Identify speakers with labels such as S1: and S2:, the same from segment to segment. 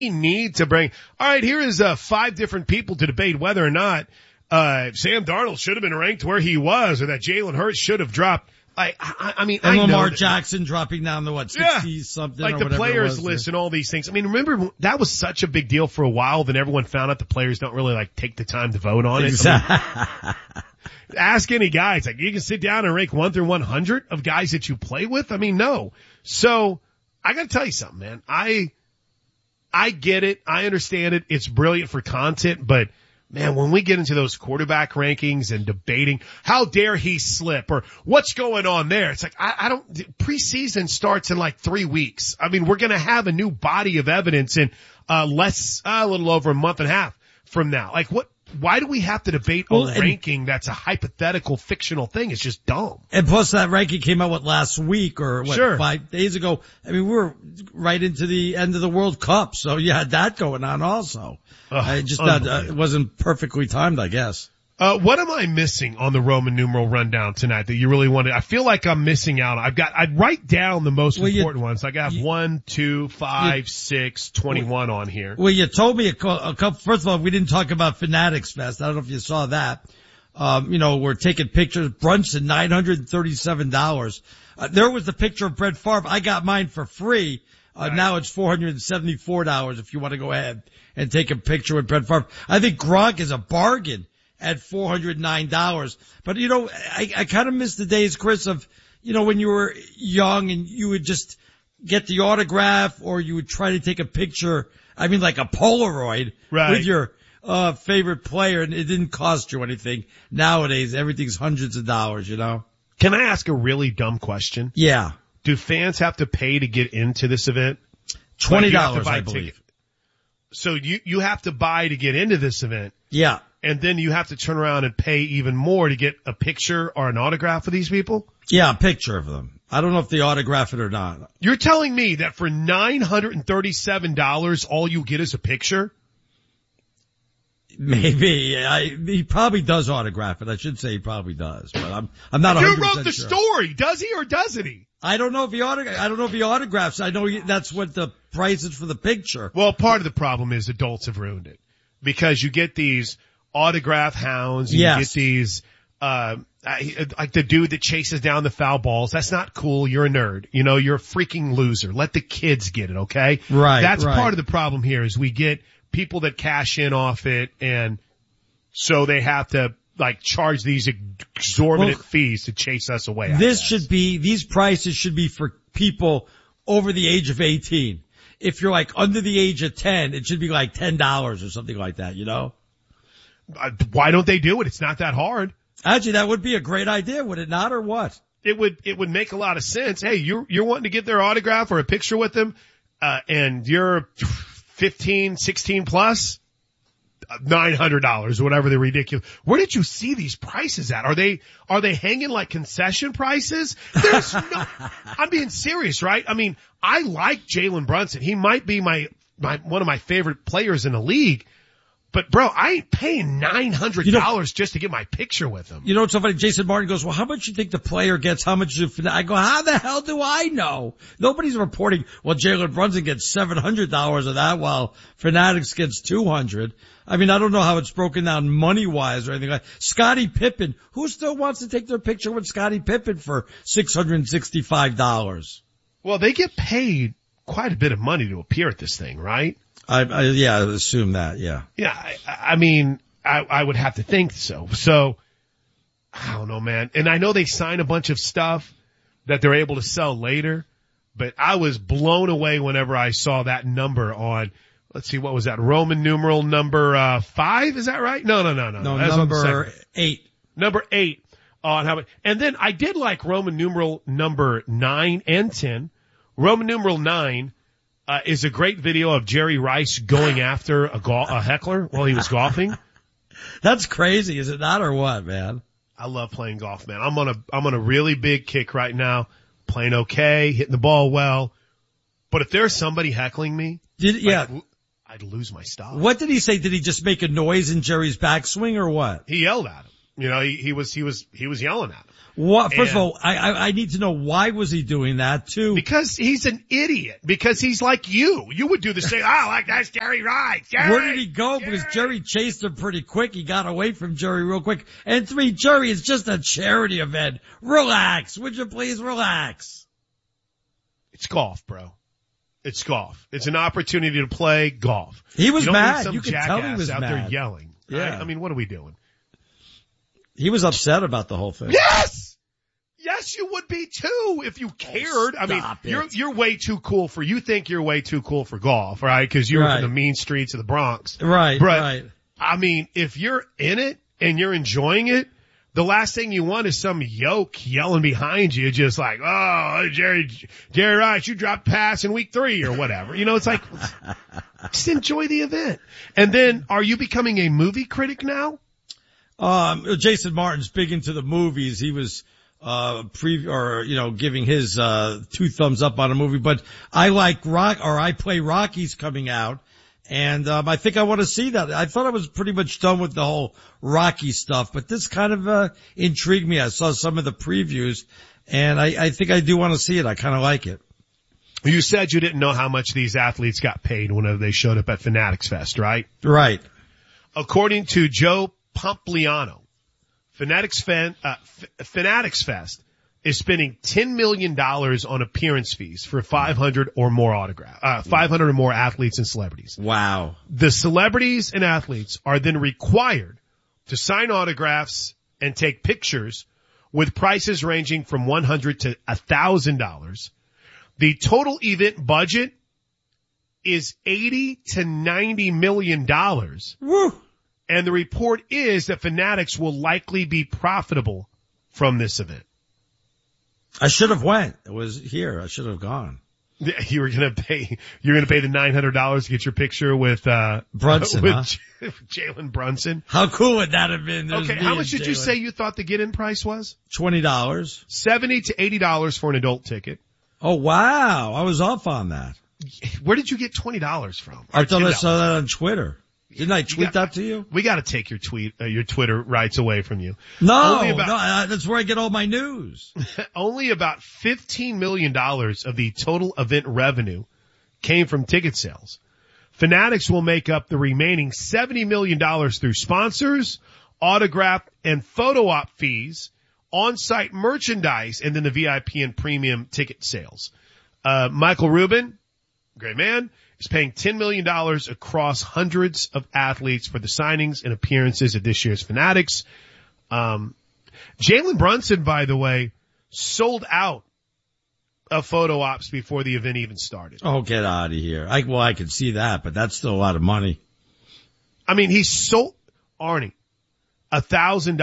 S1: need to bring, all right, here is 5 different people to debate whether or not Sam Darnold should have been ranked where he was, or that Jalen Hurts should have dropped. I mean,
S2: and
S1: I
S2: Lamar
S1: know
S2: Jackson dropping down to 60 something,
S1: like
S2: or
S1: the
S2: whatever
S1: players
S2: it was,
S1: list and all these things. I mean, remember that was such a big deal for a while. Then everyone found out the players don't really like take the time to vote on it.
S2: Exactly.
S1: I mean, ask any guy. It's like you can sit down and rank 1 through 100 of guys that you play with. I mean, no. So I got to tell you something, man. I get it. I understand it. It's brilliant for content, but man, when we get into those quarterback rankings and debating, how dare he slip or what's going on there? It's like, I don't, preseason starts in like 3 weeks. I mean, we're going to have a new body of evidence in, a little over a month and a half from now. Like why do we have to debate a ranking that's a hypothetical fictional thing? It's just dumb.
S2: And plus that ranking came out last week or
S1: Sure.
S2: 5 days ago. I mean, we were right into the end of the World Cup, so you had that going on also. It wasn't perfectly timed, I guess.
S1: What am I missing on the Roman numeral rundown tonight that you really wanted? I feel like I'm missing out. I'd write down the most important ones. Like I have 1, 2, 5, 6, 21 on here.
S2: Well, you told me a couple, first of all, we didn't talk about Fanatics Fest. I don't know if you saw that. We're taking pictures. Brunson, $937. There was the picture of Brett Favre. I got mine for free. Right. Now it's $474 if you want to go ahead and take a picture with Brett Favre. I think Gronk is a bargain at $409. But I kind of miss the days, Chris, of, when you were young and you would just get the autograph or you would try to take a picture. I mean, like a Polaroid with your, favorite player, and it didn't cost you anything. Nowadays, everything's hundreds of dollars,
S1: Can I ask a really dumb question?
S2: Yeah.
S1: Do fans have to pay to get into this event?
S2: $20, I believe.
S1: So you have to buy to get into this event.
S2: Yeah.
S1: And then you have to turn around and pay even more to get a picture or an autograph of these people?
S2: Yeah, a picture of them. I don't know if they autograph it or not.
S1: You're telling me that for $937, all you get is a picture?
S2: Maybe. He probably does autograph it. I should say he probably does, but I'm not 100% sure.
S1: You wrote the story. Does he or doesn't he?
S2: I don't know if he autographs. I know that's what the price is for the picture.
S1: Well, part of the problem is adults have ruined it because you get these autograph hounds. You get these, like the dude that chases down the foul balls. That's not cool. You're a nerd. You're a freaking loser. Let the kids get it. Okay.
S2: Right.
S1: That's part of the problem here is we get people that cash in off it. And so they have to charge these exorbitant fees to chase us away.
S2: These prices should be for people over the age of 18. If you're under the age of 10, it should be $10 or something like that,
S1: Why don't they do it? It's not that hard.
S2: Actually, that would be a great idea, would it not, or what?
S1: It would make a lot of sense. Hey, you're wanting to get their autograph or a picture with them, and you're 15, 16 plus, $900, whatever the ridiculous. Where did you see these prices at? Are they hanging like concession prices? There's no, I'm being serious, right? I mean, I like Jalen Brunson. He might be my one of my favorite players in the league. But bro, I ain't paying $900 just to get my picture with him.
S2: You know what's so funny? Jason Martin goes, well, how much do you think the player gets? How much I go, how the hell do I know? Nobody's reporting, well, Jalen Brunson gets $700 of that while Fanatics gets $200. I mean, I don't know how it's broken down money-wise or anything like that. Scottie Pippen, who still wants to take their picture with Scottie Pippen for $665?
S1: Well, they get paid quite a bit of money to appear at this thing, right?
S2: I assume that, yeah.
S1: Yeah, I mean, I would have to think so. So, I don't know, man. And I know they sign a bunch of stuff that they're able to sell later, but I was blown away whenever I saw that number on, let's see, what was that? Roman numeral number 5, is that right? No.
S2: No, number 8.
S1: Number 8 on how, and then I did like Roman numeral number 9 and 10. Roman numeral 9 is a great video of Jerry Rice going after a heckler while he was golfing.
S2: That's crazy, is it not, or what, man?
S1: I love playing golf, man. I'm on a really big kick right now, playing okay, hitting the ball well. But if there's somebody heckling me, I'd lose my style.
S2: What did he say? Did he just make a noise in Jerry's backswing or what?
S1: He yelled at him. You know, he was yelling at him.
S2: What? First of all, I need to know, why was he doing that too?
S1: Because he's an idiot. Because he's like you. You would do the same. Oh, like that's Jerry Rice. Jerry,
S2: where did he go?
S1: Jerry.
S2: Because Jerry chased him pretty quick. He got away from Jerry real quick. And 3, Jerry, it's just a charity event. Relax. Would you please relax?
S1: It's golf, bro. It's golf. It's an opportunity to play golf.
S2: He was
S1: you don't
S2: mad.
S1: Need some
S2: You could tell he was
S1: out
S2: mad.
S1: there yelling.
S2: Yeah.
S1: Right? I mean, what are we doing?
S2: He was upset about the whole thing.
S1: Yes! Yes, you would be too if you cared. I mean, you're way too cool you think you're way too cool for golf, right? Cause you're in the mean streets of the Bronx.
S2: Right, right.
S1: I mean, if you're in it and you're enjoying it, the last thing you want is some yoke yelling behind you, just like, oh, Jerry Rice, you dropped pass in week 3 or whatever. You know, it's like, just enjoy the event. And then, are you becoming a movie critic now?
S2: Jason Martin's big into the movies. He was, giving his, 2 thumbs up on a movie, but I like I play Rocky's coming out. And, I think I want to see that. I thought I was pretty much done with the whole Rocky stuff, but this kind of, intrigued me. I saw some of the previews and I think I do want to see it. I kind of like it.
S1: You said you didn't know how much these athletes got paid whenever they showed up at Fanatics Fest, right?
S2: Right.
S1: According to Joe Pompliano, Fanatics Fest is spending $10 million on appearance fees for 500 or more athletes and celebrities.
S2: Wow.
S1: The celebrities and athletes are then required to sign autographs and take pictures with prices ranging from $100 to $1,000. The total event budget is $80 to $90 million.
S2: Woo.
S1: And the report is that Fanatics will likely be profitable from this event.
S2: I should have went. It was here. I should have gone.
S1: You're gonna pay the $900 to get your picture with,
S2: Brunson,
S1: with Jalen Brunson.
S2: How cool would that have been?
S1: Okay. How much did you say you thought the get-in price was?
S2: $20.
S1: $70 to $80 for an adult ticket.
S2: Oh, wow. I was off on that.
S1: Where did you get $20 from?
S2: I thought I saw that on Twitter. Didn't I tweet that to you?
S1: We gotta take your Twitter rights away from you.
S2: No, that's where I get all my news.
S1: Only about $15 million of the total event revenue came from ticket sales. Fanatics will make up the remaining $70 million through sponsors, autograph and photo op fees, on-site merchandise, and then the VIP and premium ticket sales. Michael Rubin, great man, is paying $10 million across hundreds of athletes for the signings and appearances at this year's Fanatics. Jalen Brunson, by the way, sold out of photo ops before the event even started.
S2: Oh, get out of here. I can see that, but that's still a lot of money.
S1: I mean, he sold, Arnie, $1,000,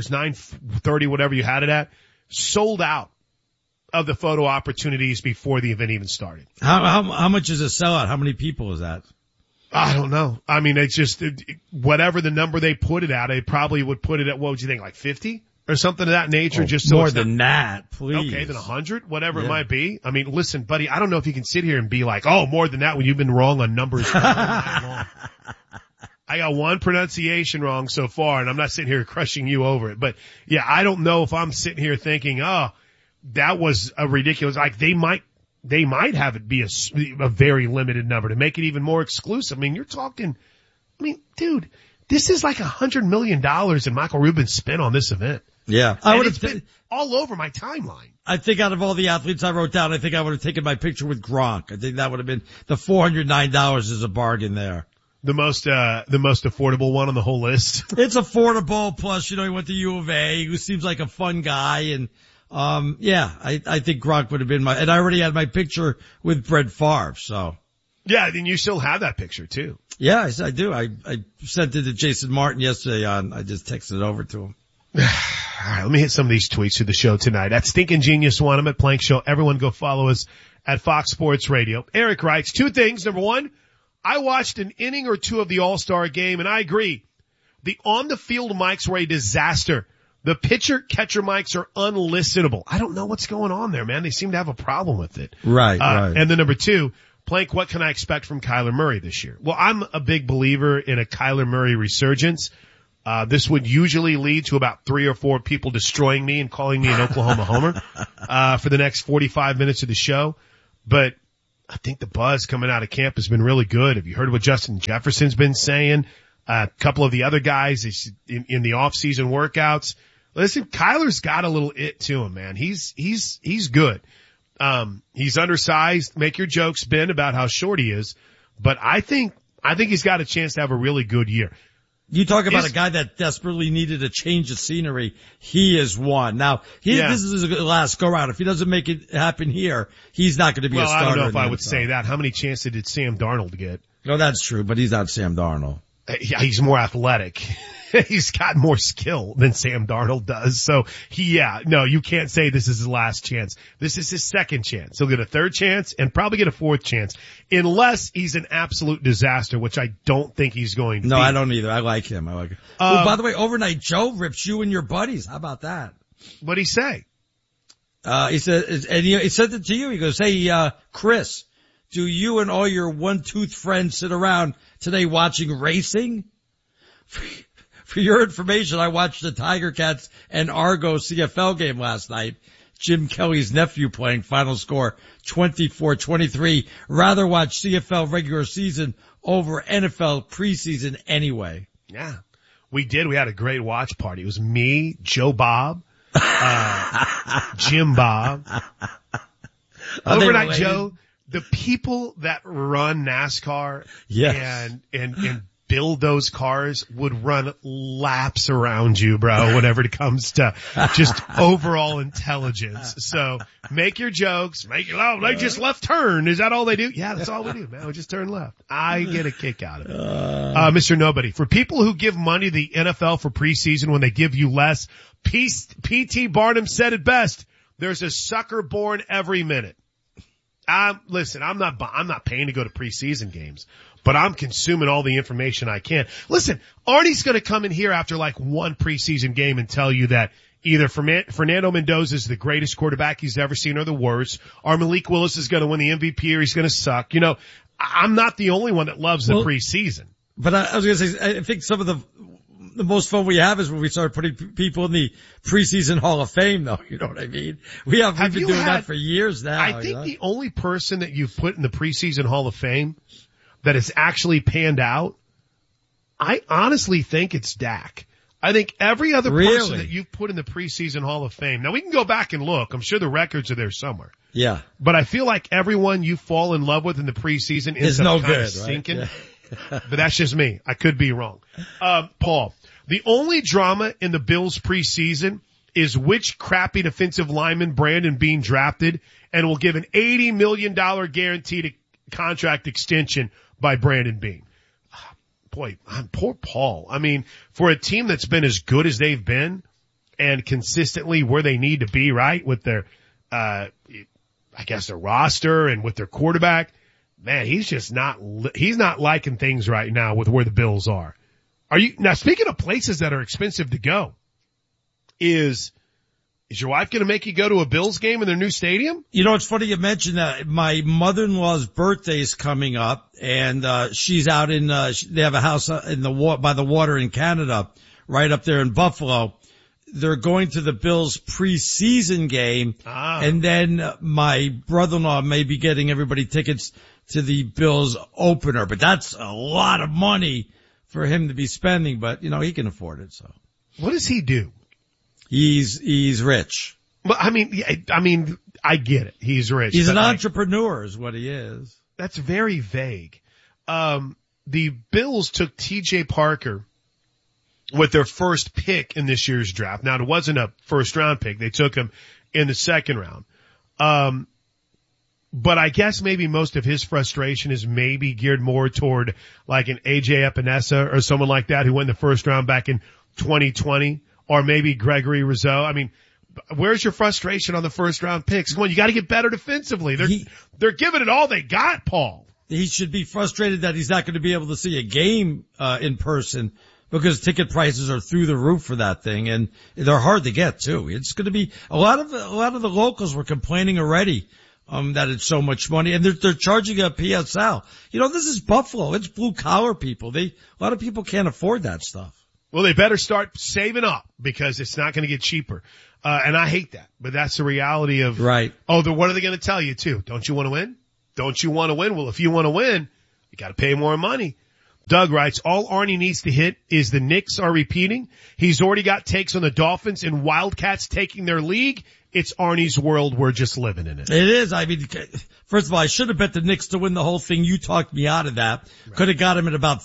S1: $930, whatever you had it at, sold out of the photo opportunities before the event even started.
S2: How much is a sellout? How many people is that?
S1: I don't know. I mean, it's just, whatever the number they put it at, they probably would put it at, what would you think, like 50? Or something of that nature, just so
S2: more
S1: it's
S2: than that, please.
S1: Okay, than 100, whatever it might be. I mean, listen, buddy, I don't know if you can sit here and be like, oh, more than that when you've been wrong on numbers all night long. I got one pronunciation wrong so far, and I'm not sitting here crushing you over it. But yeah, I don't know if I'm sitting here thinking, oh, that was a ridiculous, like they might have it be a very limited number to make it even more exclusive. I mean, you're talking, dude, this is like $100 million in Michael Rubin spent on this event.
S2: Yeah.
S1: It's been all over my timeline.
S2: I think out of all the athletes I wrote down, I think I would have taken my picture with Gronk. I think that would have been the $409 is a bargain there.
S1: The most affordable one on the whole list.
S2: It's affordable. Plus, he went to U of A, who seems like a fun guy. And, I think Gronk would have been and I already had my picture with Brett Favre, so.
S1: Yeah, then you still have that picture too.
S2: Yeah, I do. I sent it to Jason Martin yesterday I just texted it over to him.
S1: All right, let me hit some of these tweets through the show tonight. At Stinkin' Genius One, I'm at Plank Show. Everyone go follow us at Fox Sports Radio. Eric writes, 2 things. Number 1, I watched an inning or 2 of the All-Star game, and I agree. The on-the-field mics were a disaster. The pitcher-catcher mics are unlistenable. I don't know what's going on there, man. They seem to have a problem with it.
S2: Right, right.
S1: And then number 2, Plank, what can I expect from Kyler Murray this year? Well, I'm a big believer in a Kyler Murray resurgence. This would usually lead to about 3 or 4 people destroying me and calling me an Oklahoma homer, for the next 45 minutes of the show. But I think the buzz coming out of camp has been really good. Have you heard what Justin Jefferson's been saying? A couple of the other guys in the off-season workouts. Listen, Kyler's got a little it to him, man. He's good. He's undersized. Make your jokes, Ben, about how short he is. But I think he's got a chance to have a really good year.
S2: You talk about a guy that desperately needed a change of scenery. He is one. Now, this is his last go round. If he doesn't make it happen here, he's not going to be a starter.
S1: Well, I don't know if I would say that. How many chances did Sam Darnold get?
S2: No, that's true, but he's not Sam Darnold.
S1: Yeah, he's more athletic. He's got more skill than Sam Darnold does. So you can't say this is his last chance. This is his second chance. He'll get a third chance and probably get a fourth chance unless he's an absolute disaster, which I don't think he's going to be.
S2: No, I don't either. I like him. By the way, Overnight Joe rips you and your buddies. How about that?
S1: What'd he say?
S2: He said it to you. He goes, hey, Chris, do you and all your one-tooth friends sit around today watching racing? For your information, I watched the Tiger Cats and Argo CFL game last night. Jim Kelly's nephew playing, final score 24-23. Rather watch CFL regular season over NFL preseason anyway.
S1: Yeah, we did. We had a great watch party. It was me, Joe Bob, Jim Bob, Overnight Joe. The people that run NASCAR and build those cars would run laps around you, bro, whenever it comes to just overall intelligence. So make your jokes, they just left turn. Is that all they do? Yeah, that's all we do, man. We just turn left. I get a kick out of it. Mr. Nobody, for people who give money to the NFL for preseason when they give you less, P.T. Barnum said it best. There's a sucker born every minute. Listen, I'm not paying to go to preseason games, but I'm consuming all the information I can. Listen, Arnie's gonna come in here after like one preseason game and tell you that either Fernando Mendoza is the greatest quarterback he's ever seen or the worst, or Malik Willis is gonna win the MVP or he's gonna suck. You know, I'm not the only one that loves the preseason.
S2: But I was gonna say, I think some of the most fun we have is when we start putting people in the preseason Hall of Fame, though. You know what I mean? We've been doing that for years now.
S1: I think the only person that you've put in the preseason Hall of Fame that has actually panned out, I honestly think it's Dak. I think every other person that you've put in the preseason Hall of Fame, now we can go back and look. I'm sure the records are there somewhere.
S2: Yeah.
S1: But I feel like everyone you fall in love with in the preseason is no good, sinking. Right? Yeah. But that's just me. I could be wrong. Paul, the only drama in the Bills preseason is which crappy defensive lineman Brandon Beane drafted and will give an $80 million guaranteed contract extension by Brandon Beane. Boy, poor Paul. I mean, for a team that's been as good as they've been and consistently where they need to be, right, with their, I guess their roster and with their quarterback, man, he's not liking things right now with where the Bills are. Now speaking of places that are expensive to go, is your wife going to make you go to a Bills game in their new stadium?
S2: You know, it's funny you mentioned that. My mother-in-law's birthday is coming up, and she's out in. They have a house in by the water in Canada, right up there in Buffalo. They're going to the Bills preseason game, and then my brother-in-law may be getting everybody tickets to the Bills opener. But that's a lot of money for him to be spending. But you know, he can afford it. So,
S1: what does he do?
S2: He's rich.
S1: Well, I mean, I get it. He's rich.
S2: He's an entrepreneur is what he is.
S1: That's very vague. The Bills took T.J. Parker with their first pick in this year's draft. Now, it wasn't a first round pick. They took him in the second round. But I guess maybe most of his frustration is maybe geared more toward like an A.J. Epinesa or someone like that who went in the first round back in 2020. Or maybe Gregory Rousseau. I mean, where's your frustration on the first round picks? Come on, you got to get better defensively. They're giving it all they got, Paul.
S2: He should be frustrated that he's not going to be able to see a game in person because ticket prices are through the roof for that thing, and they're hard to get too. It's going to be a lot of the locals were complaining already that it's so much money, and they're charging a PSL. You know, this is Buffalo. It's blue collar people. A lot of people can't afford that stuff.
S1: Well, they better start saving up because it's not going to get cheaper. And I hate that, but that's the reality of,
S2: right.
S1: Oh, what are they going to tell you too? Don't you want to win? Don't you want to win? Well, if you want to win, you got to pay more money. Doug writes, all Arnie needs to hit is the Knicks are repeating. He's already got takes on the Dolphins and Wildcats taking their league. It's Arnie's world. We're just living in it.
S2: It is. I mean, first of all, I should have bet the Knicks to win the whole thing. You talked me out of that. Right. Could have got him at about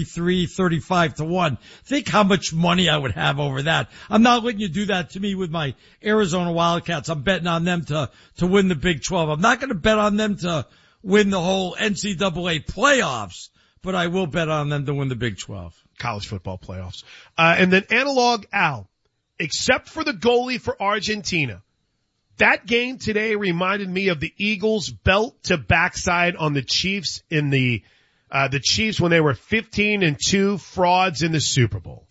S2: 35-1. Think how much money I would have over that. I'm not letting you do that to me with my Arizona Wildcats. I'm betting on them to win the Big 12. I'm not going to bet on them to win the whole NCAA playoffs, but I will bet on them to win the Big 12.
S1: College football playoffs. And then Analog Al, except for the goalie for Argentina, that game today reminded me of the Eagles' belt to backside on the Chiefs in the Chiefs when they were 15-2 frauds in the Super Bowl.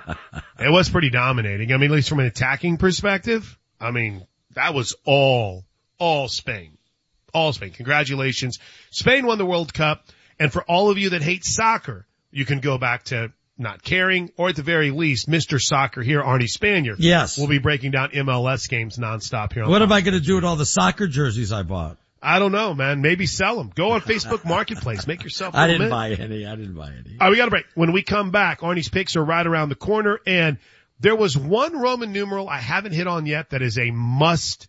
S1: It was pretty dominating. I mean, at least from an attacking perspective. I mean, that was all Spain. All Spain. Congratulations. Spain won the World Cup. And for all of you that hate soccer, you can go back to not caring, or at the very least, Mr. Soccer here, Arnie Spanier.
S2: Yes.
S1: We'll be breaking down MLS games nonstop here on
S2: What am I going to do with all the soccer jerseys I bought?
S1: I don't know, man. Maybe sell them. Go on Facebook Marketplace. Make yourself a
S2: I
S1: little
S2: didn't
S1: bit.
S2: buy any. All
S1: right, we got a break. When we come back, Arnie's picks are right around the corner, and there was one Roman numeral I haven't hit on yet that is a must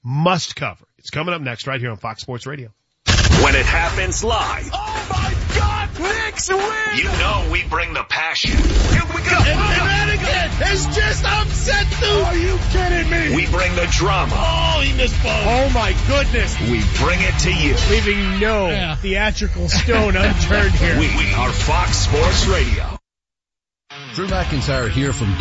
S1: cover. It's coming up next right here on Fox Sports Radio.
S3: When it happens live.
S4: Oh my God, Knicks win!
S3: You know we bring the passion.
S4: Here we go. And Redigan has just upset dude. Are you kidding me?
S3: We bring the drama.
S4: Oh, he missed both. Oh my goodness.
S3: We bring it to you.
S4: Leaving no theatrical stone unturned here.
S3: We are Fox Sports Radio.
S5: Drew McIntyre here from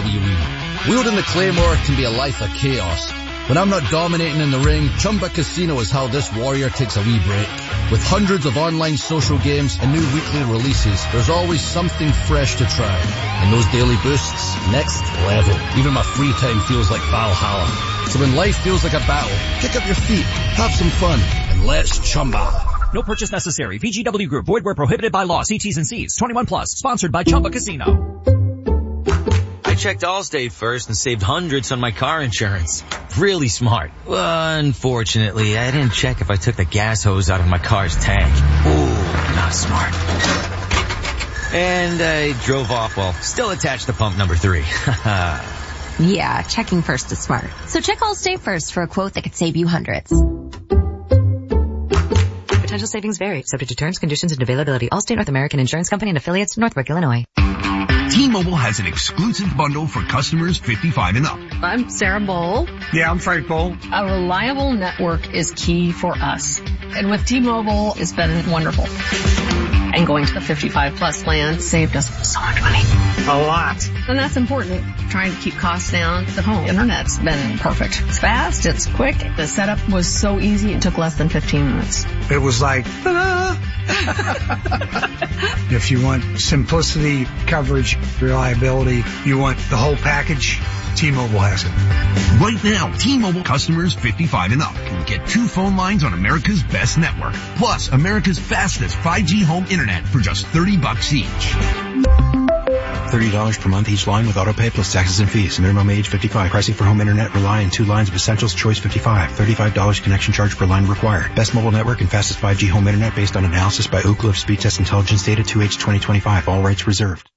S5: WWE. Wielding the Claymore can be a life of chaos. When I'm not dominating in the ring, Chumba Casino is how this warrior takes a wee break. With hundreds of online social games and new weekly releases, there's always something fresh to try. And those daily boosts, next level. Even my free time feels like Valhalla. So when life feels like a battle, kick up your feet, have some fun, and let's Chumba.
S6: No purchase necessary. VGW Group. Void where prohibited by law. See T's and C's. 21 plus. Sponsored by Chumba Casino.
S7: I checked Allstate first and saved hundreds on my car insurance. Really smart. Unfortunately, I didn't check if I took the gas hose out of my car's tank. Ooh, not smart. And I drove off while still attached to pump number 3.
S8: Yeah, checking first is smart. So check Allstate first for a quote that could save you hundreds. Potential savings vary, subject to terms, conditions, and availability. Allstate North American Insurance Company and affiliates, Northbrook, Illinois.
S9: T-Mobile has an exclusive bundle for customers 55 and up.
S10: I'm Sarah Bowl.
S11: Yeah, I'm Frank Bowl.
S10: A reliable network is key for us. And with T-Mobile, it's been wonderful. And going to the 55 plus plan saved us so much money.
S11: A lot.
S10: And that's important. Trying to keep costs down at home. Internet's been perfect. It's fast. It's quick. The setup was so easy. It took less than 15 minutes.
S11: It was like, if you want simplicity, coverage, reliability, you want the whole package, T-Mobile has it.
S9: Right now, T-Mobile customers 55 and up can get 2 phone lines on America's best network, plus America's fastest 5G home internet for just $30 each.
S12: $30 per month each line with autopay plus taxes and fees. Minimum age 55. Pricing for home internet rely on 2 lines of Essentials Choice 55. $35 connection charge per line required. Best mobile network and fastest 5G home internet based on analysis by Ookla of Speed Test Intelligence data 2H 2025. All rights reserved.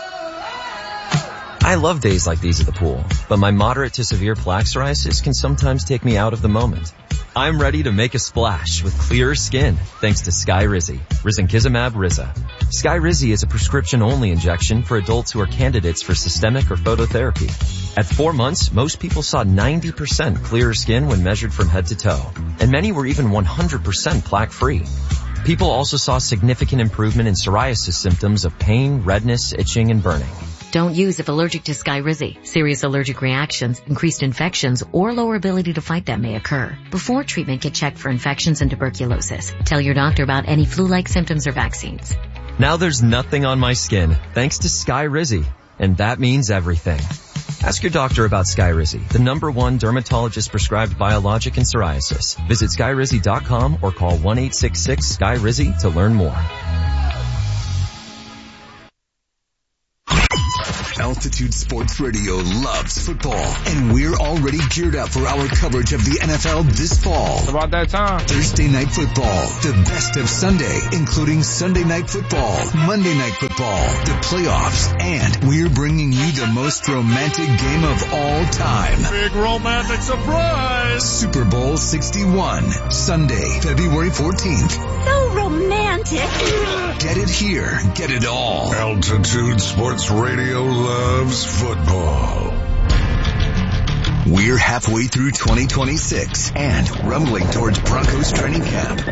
S7: I love days like these at the pool, but my moderate to severe plaque psoriasis can sometimes take me out of the moment. I'm ready to make a splash with clearer skin thanks to Skyrizi, Risankizumab Riza. Skyrizi is a prescription-only injection for adults who are candidates for systemic or phototherapy. At 4 months, most people saw 90% clearer skin when measured from head to toe, and many were even 100% plaque-free. People also saw significant improvement in psoriasis symptoms of pain, redness, itching, and burning.
S8: Don't use if allergic to Skyrizi. Serious allergic reactions, increased infections, or lower ability to fight them may occur. Before treatment, get checked for infections and tuberculosis. Tell your doctor about any flu-like symptoms or vaccines.
S7: Now there's nothing on my skin thanks to Skyrizi, and that means everything. Ask your doctor about Skyrizi, the #1 dermatologist-prescribed biologic in psoriasis. Visit Skyrizi.com or call 1-866-SKYRIZI to learn more.
S13: Altitude Sports Radio loves football, and we're already geared up for our coverage of the NFL this fall.
S14: It's about that time.
S13: Thursday Night Football, the best of Sunday, including Sunday Night Football, Monday Night Football, the playoffs, and we're bringing you the most romantic game of all time.
S4: Big romantic surprise!
S13: Super Bowl 61, Sunday, February 14th.
S15: So romantic.
S13: Get it here, get it all.
S16: Altitude Sports Radio loves football.
S13: We're halfway through 2026 and rumbling towards Broncos training camp.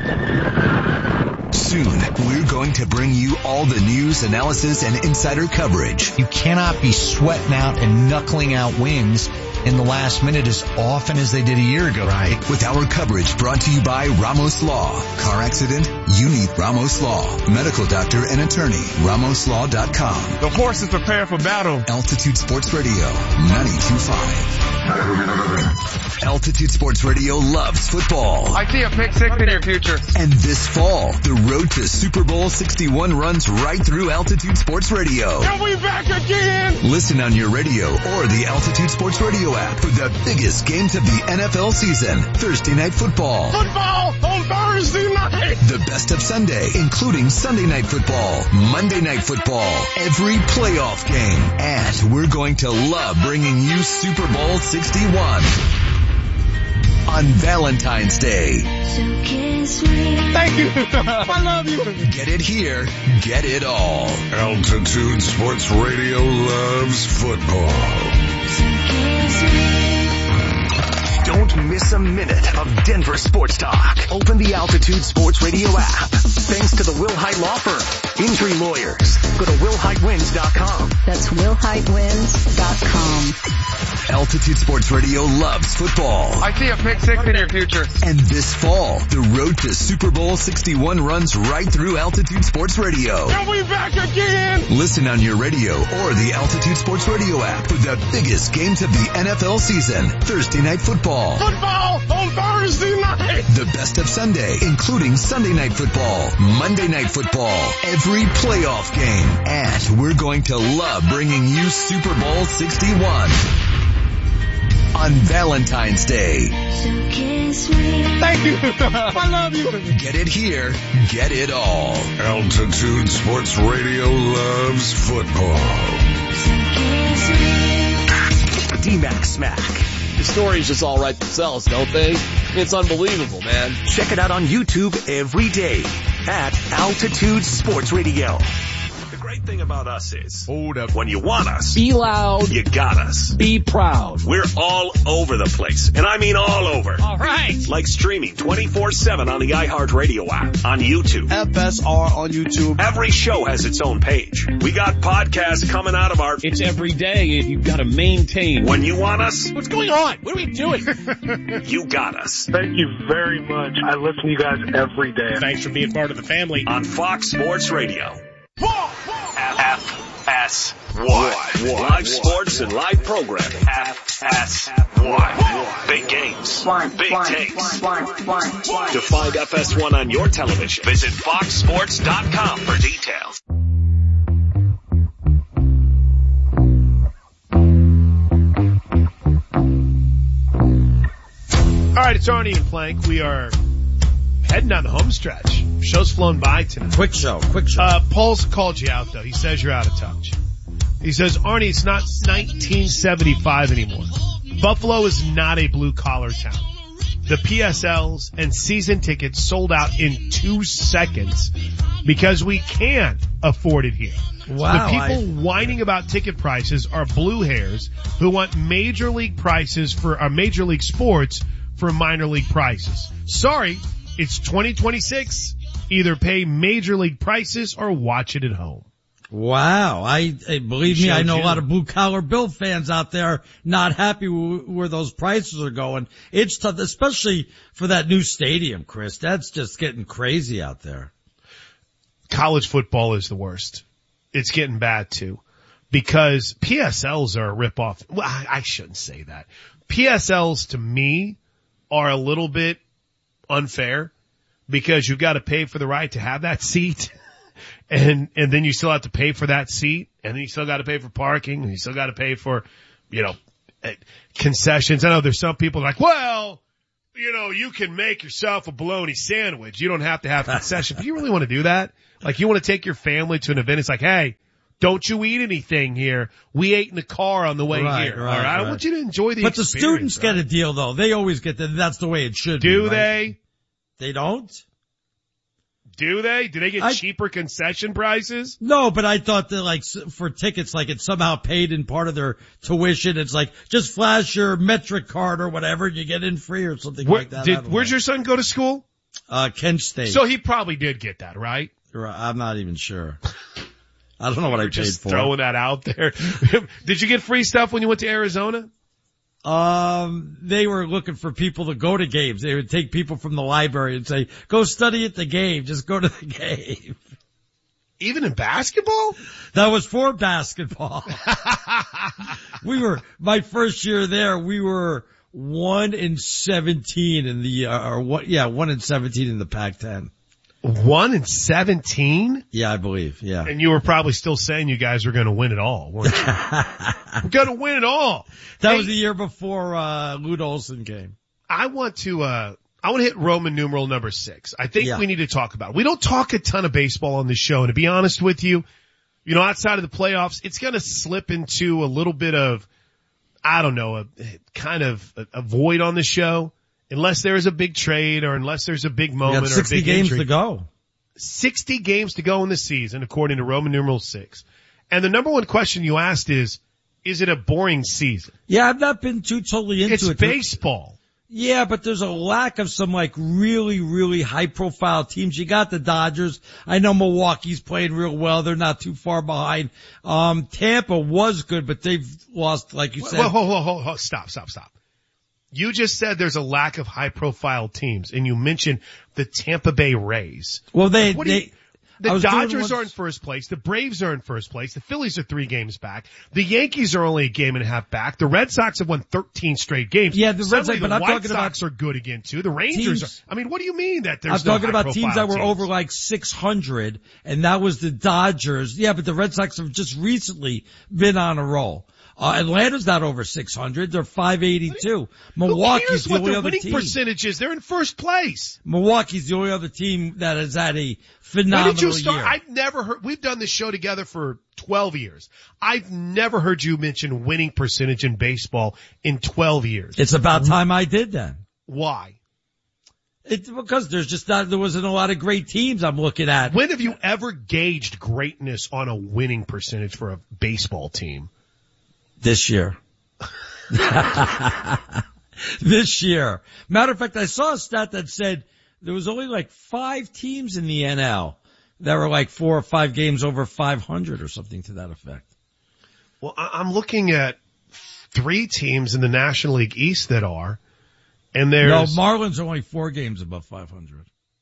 S13: Soon, we're going to bring you all the news, analysis, and insider coverage.
S17: You cannot be sweating out and knuckling out wins in the last minute as often as they did a year ago.
S13: Right. With our coverage brought to you by Ramos Law. Car accident? You need Ramos Law. Medical doctor and attorney. RamosLaw.com.
S14: The horses prepare for battle.
S13: Altitude Sports Radio 92.5. Altitude Sports Radio loves football.
S14: I see a pick six in your future.
S13: And this fall, the road to Super Bowl 61 runs right through Altitude Sports Radio.
S14: And we back again!
S13: Listen on your radio or the Altitude Sports Radio app for the biggest games of the NFL season. Thursday Night Football.
S14: Football on Thursday night!
S13: The best of Sunday, including Sunday Night Football, Monday Night Football, every playoff game. And we're going to love bringing you Super Bowl 61 on Valentine's Day.
S15: So kiss me.
S14: Thank you. I love you.
S13: Get it here, get it all.
S16: Altitude Sports Radio loves football.
S3: Don't miss a minute of Denver sports talk. Open the Altitude Sports Radio app. Thanks to the Will Hite Law Firm. Injury lawyers. Go to WillHiteWins.com.
S10: That's WillHiteWins.com.
S13: Altitude Sports Radio loves football.
S14: I see a pick six in your future.
S13: And this fall, the road to Super Bowl 61 runs right through Altitude Sports Radio.
S14: And we back again!
S13: Listen on your radio or the Altitude Sports Radio app for the biggest games of the NFL season. Thursday Night Football.
S14: Football on Thursday night!
S13: The best of Sunday, including Sunday Night Football, Monday Night Football, every playoff game. And we're going to love bringing you Super Bowl 61 on Valentine's Day.
S15: So kiss me.
S14: Thank you. I love you.
S13: Get it here, get it all.
S16: Altitude Sports Radio loves football.
S15: So kiss me.
S18: D-Mac Smack. The stories just all write themselves, don't they? It's unbelievable, man.
S3: Check it out on YouTube every day at Altitude Sports Radio. The great thing about us is, hold up, when you want us,
S18: Be loud.
S3: you got us.
S18: Be proud.
S3: We're all over the place, and I mean all over.
S18: All right.
S3: Like streaming 24/7 on the iHeartRadio app, on YouTube.
S18: FSR on YouTube.
S3: Every show has its own page. We got podcasts coming out of our...
S18: It's every day, and you've got to maintain.
S3: When you want us,
S18: What's going on? What are we doing?
S3: you got us.
S19: Thank you very much. I listen to you guys every day.
S4: Thanks for being part of the family.
S3: On Fox Sports Radio. FS1. Live sports and live programming. FS1. Big games. Big takes. To find FS1 on your television, visit foxsports.com for details.
S1: All right, it's Arnie and Plank. We are heading down the home stretch. Show's flown by tonight.
S2: Quick show.
S1: Paul's called you out though. He says you're out of touch. He says, Arnie, it's not 1975 anymore. Buffalo is not a blue collar town. The PSLs and season tickets sold out in 2 seconds because we can't afford it here.
S2: Wow.
S1: The people whining about ticket prices are blue hairs who want major league prices for major league sports for minor league prices. Sorry, it's 2026. Either pay major league prices or watch it at home.
S2: Wow. Believe me, I know a lot of blue collar Bill fans out there not happy where those prices are going. It's tough, especially for that new stadium, Chris. That's just getting crazy out there.
S1: College football is the worst. It's getting bad too because PSLs are a ripoff. Well, I shouldn't say that. PSLs to me are a little bit unfair because you've got to pay for the right to have that seat. And then you still have to pay for that seat And then you still got to pay for parking, and you still got to pay for, concessions. I know there's some people like, well, you can make yourself a bologna sandwich. You don't have to have concession. But you really want to do that? Like, you want to take your family to an event. It's like, hey, don't you eat anything here. We ate in the car on the way here. All right. I want you to enjoy the experience.
S2: But the students get a deal, though. They always get that. That's the way it should be.
S1: Do they?
S2: They don't?
S1: Do they? Do they get cheaper concession prices?
S2: No, but I thought that, like, for tickets, like, it's somehow paid in part of their tuition. It's like, just flash your metric card or whatever and you get in free or something like that.
S1: Where's your son go to school?
S2: Kent State.
S1: So he probably did get that, right?
S2: I'm not even sure. I don't know what I paid
S1: just
S2: for.
S1: Throwing that out there. Did you get free stuff when you went to Arizona?
S2: They were looking for people to go to games. They would take people from the library and say, go study at the game. Just go to the game.
S1: Even in basketball?
S2: That was for basketball. My first year there, we were 1-17 in the, 1-17 in the Pac-10.
S1: 1-17?
S2: Yeah, I believe. Yeah.
S1: And you were probably still saying you guys were going to win it all, weren't you? We're going to win it all.
S2: That was the year before Lute Olson came.
S1: I want to hit Roman numeral number 6. I think we need to talk about it. We don't talk a ton of baseball on this show, and to be honest with you, outside of the playoffs, it's going to slip into a little bit of, I don't know, a kind of a void on the show. Unless there is a big trade or unless there's a big moment or a big
S2: 60 games
S1: injury.
S2: to go.
S1: 60 games to go in the season, according to Roman numeral 6. And the number one question you asked is it a boring season?
S2: Yeah, I've not been too totally into it.
S1: It's baseball.
S2: Yeah, but there's a lack of some like really, really high profile teams. You got the Dodgers. I know Milwaukee's playing real well. They're not too far behind. Tampa was good, but they've lost, like you said.
S1: Hold. Stop. You just said there's a lack of high-profile teams, and you mentioned the Tampa Bay Rays.
S2: Well, the
S1: Dodgers are in first place. The Braves are in first place. The Phillies are 3 games back. The Yankees are only a game and a half back. The Red Sox have won 13 straight games.
S2: Yeah, the Red Sox, but I'm
S1: White
S2: talking
S1: Sox are good again too. The Rangers are. I mean, what do you mean that there's
S2: I'm talking about teams that were over like 600, and that was the Dodgers. Yeah, but the Red Sox have just recently been on a roll. Atlanta's not over 600. They're 582. Milwaukee's the only other team.
S1: Winning percentages, they're in first place.
S2: Milwaukee's the only other team that has had a phenomenal
S1: When did you start?
S2: year.
S1: I've never heard, we've done this show together for 12 years. I've never heard you mention winning percentage in baseball in 12 years.
S2: It's about time I did then.
S1: Why?
S2: It's because there wasn't a lot of great teams I'm looking at.
S1: When have you ever gauged greatness on a winning percentage for a baseball team?
S2: This year. This year. Matter of fact, I saw a stat that said there was only like 5 teams in the NL that were like 4 or 5 games over 500 or something to that effect.
S1: Well, I'm looking at 3 teams in the National League East that are, and there's...
S2: No, Marlins are only 4 games above 500.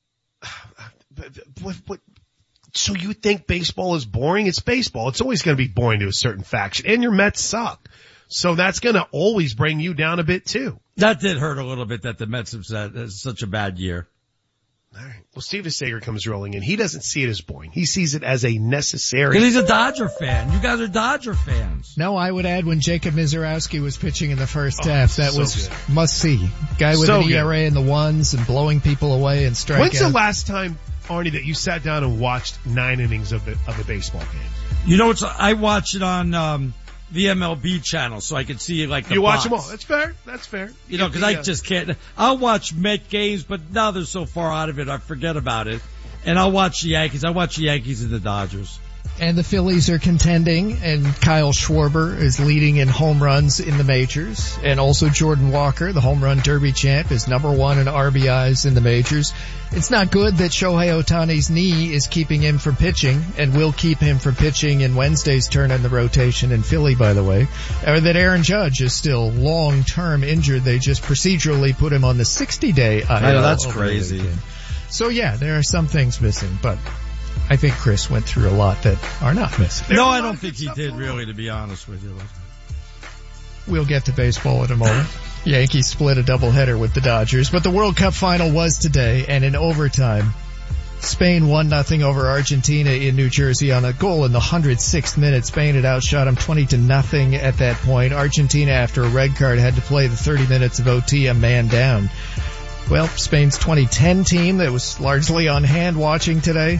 S1: What? So you think baseball is boring? It's baseball. It's always going to be boring to a certain faction. And your Mets suck. So that's going to always bring you down a bit too.
S2: That did hurt a little bit that the Mets have had such a bad year.
S1: All right. Well, Steve DeSager comes rolling in. He doesn't see it as boring. He sees it as a necessary.
S2: Because he's a Dodger fan. You guys are Dodger fans.
S20: No, I would add when Jacob Mizorowski was pitching in the first half, that was must see. Guy with an ERA in the ones and blowing people away and strikeouts.
S1: When's the last time, Arnie, that you sat down and watched 9 innings of a baseball game?
S2: You know, I watch it on the MLB channel, so I can see like the
S1: You
S2: box.
S1: watch them all. That's fair. That's fair.
S2: You know, because I just can't. I'll watch Met games, but now they're so far out of it, I forget about it. And I'll watch the Yankees. I watch the Yankees and the Dodgers.
S20: And the Phillies are contending, and Kyle Schwarber is leading in home runs in the majors. And also Jordan Walker, the home run derby champ, is number 1 in RBIs in the majors. It's not good that Shohei Ohtani's knee is keeping him from pitching, and will keep him from pitching in Wednesday's turn in the rotation in Philly, by the way. Or that Aaron Judge is still long-term injured. They just procedurally put him on the 60-day IL.
S2: I know, that's crazy.
S20: So yeah, there are some things missing, but I think Chris went through a lot that are not missing.
S2: No, I don't think he did really, to be honest with you.
S20: We'll get to baseball in a moment. Yankees split a doubleheader with the Dodgers, but the World Cup final was today, and in overtime, Spain 1-0 over Argentina in New Jersey on a goal in the 106th minute. Spain had outshot them 20-0 at that point. Argentina, after a red card, had to play the 30 minutes of OT a man down. Well, Spain's 2010 team that was largely on hand watching today,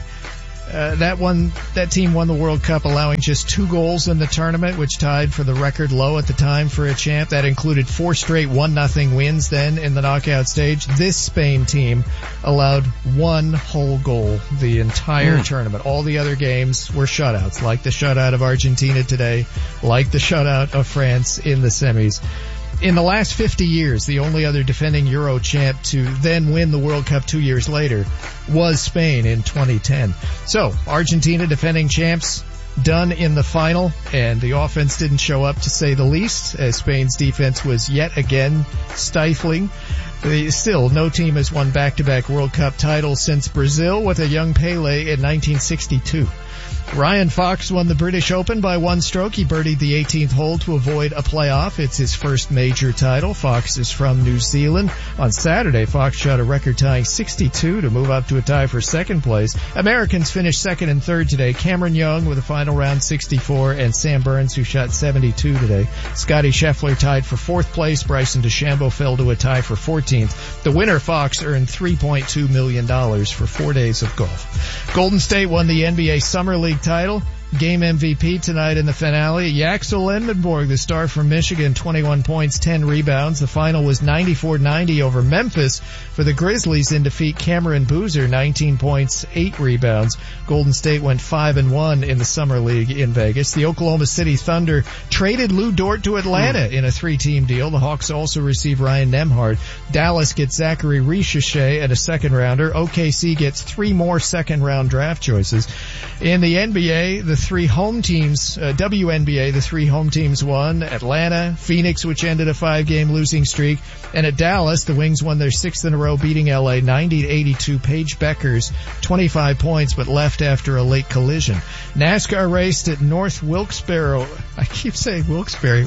S20: that team won the World Cup, allowing just 2 goals in the tournament, which tied for the record low at the time for a champ. That included 4 straight 1-0 wins then in the knockout stage. This Spain team allowed 1 whole goal the entire tournament. All the other games were shutouts, like the shutout of Argentina today, like the shutout of France in the semis. In the last 50 years, the only other defending Euro champ to then win the World Cup 2 years later was Spain in 2010. So, Argentina, defending champs, done in the final, and the offense didn't show up, to say the least, as Spain's defense was yet again stifling. Still, no team has won back-to-back World Cup titles since Brazil with a young Pelé in 1962. Ryan Fox won the British Open by 1 stroke. He birdied the 18th hole to avoid a playoff. It's his first major title. Fox is from New Zealand. On Saturday, Fox shot a record-tying 62 to move up to a tie for second place. Americans finished second and third today. Cameron Young with a final round 64, and Sam Burns, who shot 72 today. Scotty Scheffler tied for fourth place. Bryson DeChambeau fell to a tie for 14th. The winner, Fox, earned $3.2 million for 4 days of golf. Golden State won the NBA Summer League title. Game MVP tonight in the finale. Yaxel Lendenborg, the star from Michigan, 21 points, 10 rebounds. The final was 94-90 over Memphis for the Grizzlies in defeat. Cameron Boozer, 19 points, 8 rebounds. Golden State went 5-1 in the Summer League in Vegas. The Oklahoma City Thunder traded Lou Dort to Atlanta in a 3-team deal. The Hawks also receive Ryan Nembhard. Dallas gets Zachary Richeche and a second rounder. OKC gets 3 more second round draft choices. In the NBA, the 3 home teams, WNBA, the 3 home teams won. Atlanta, Phoenix, which ended a 5-game losing streak, and at Dallas, the Wings won their 6th in a row, beating LA 90-82. Paige Beckers, 25 points, but left after a late collision. NASCAR raced at North Wilkesboro. I keep saying Wilkesboro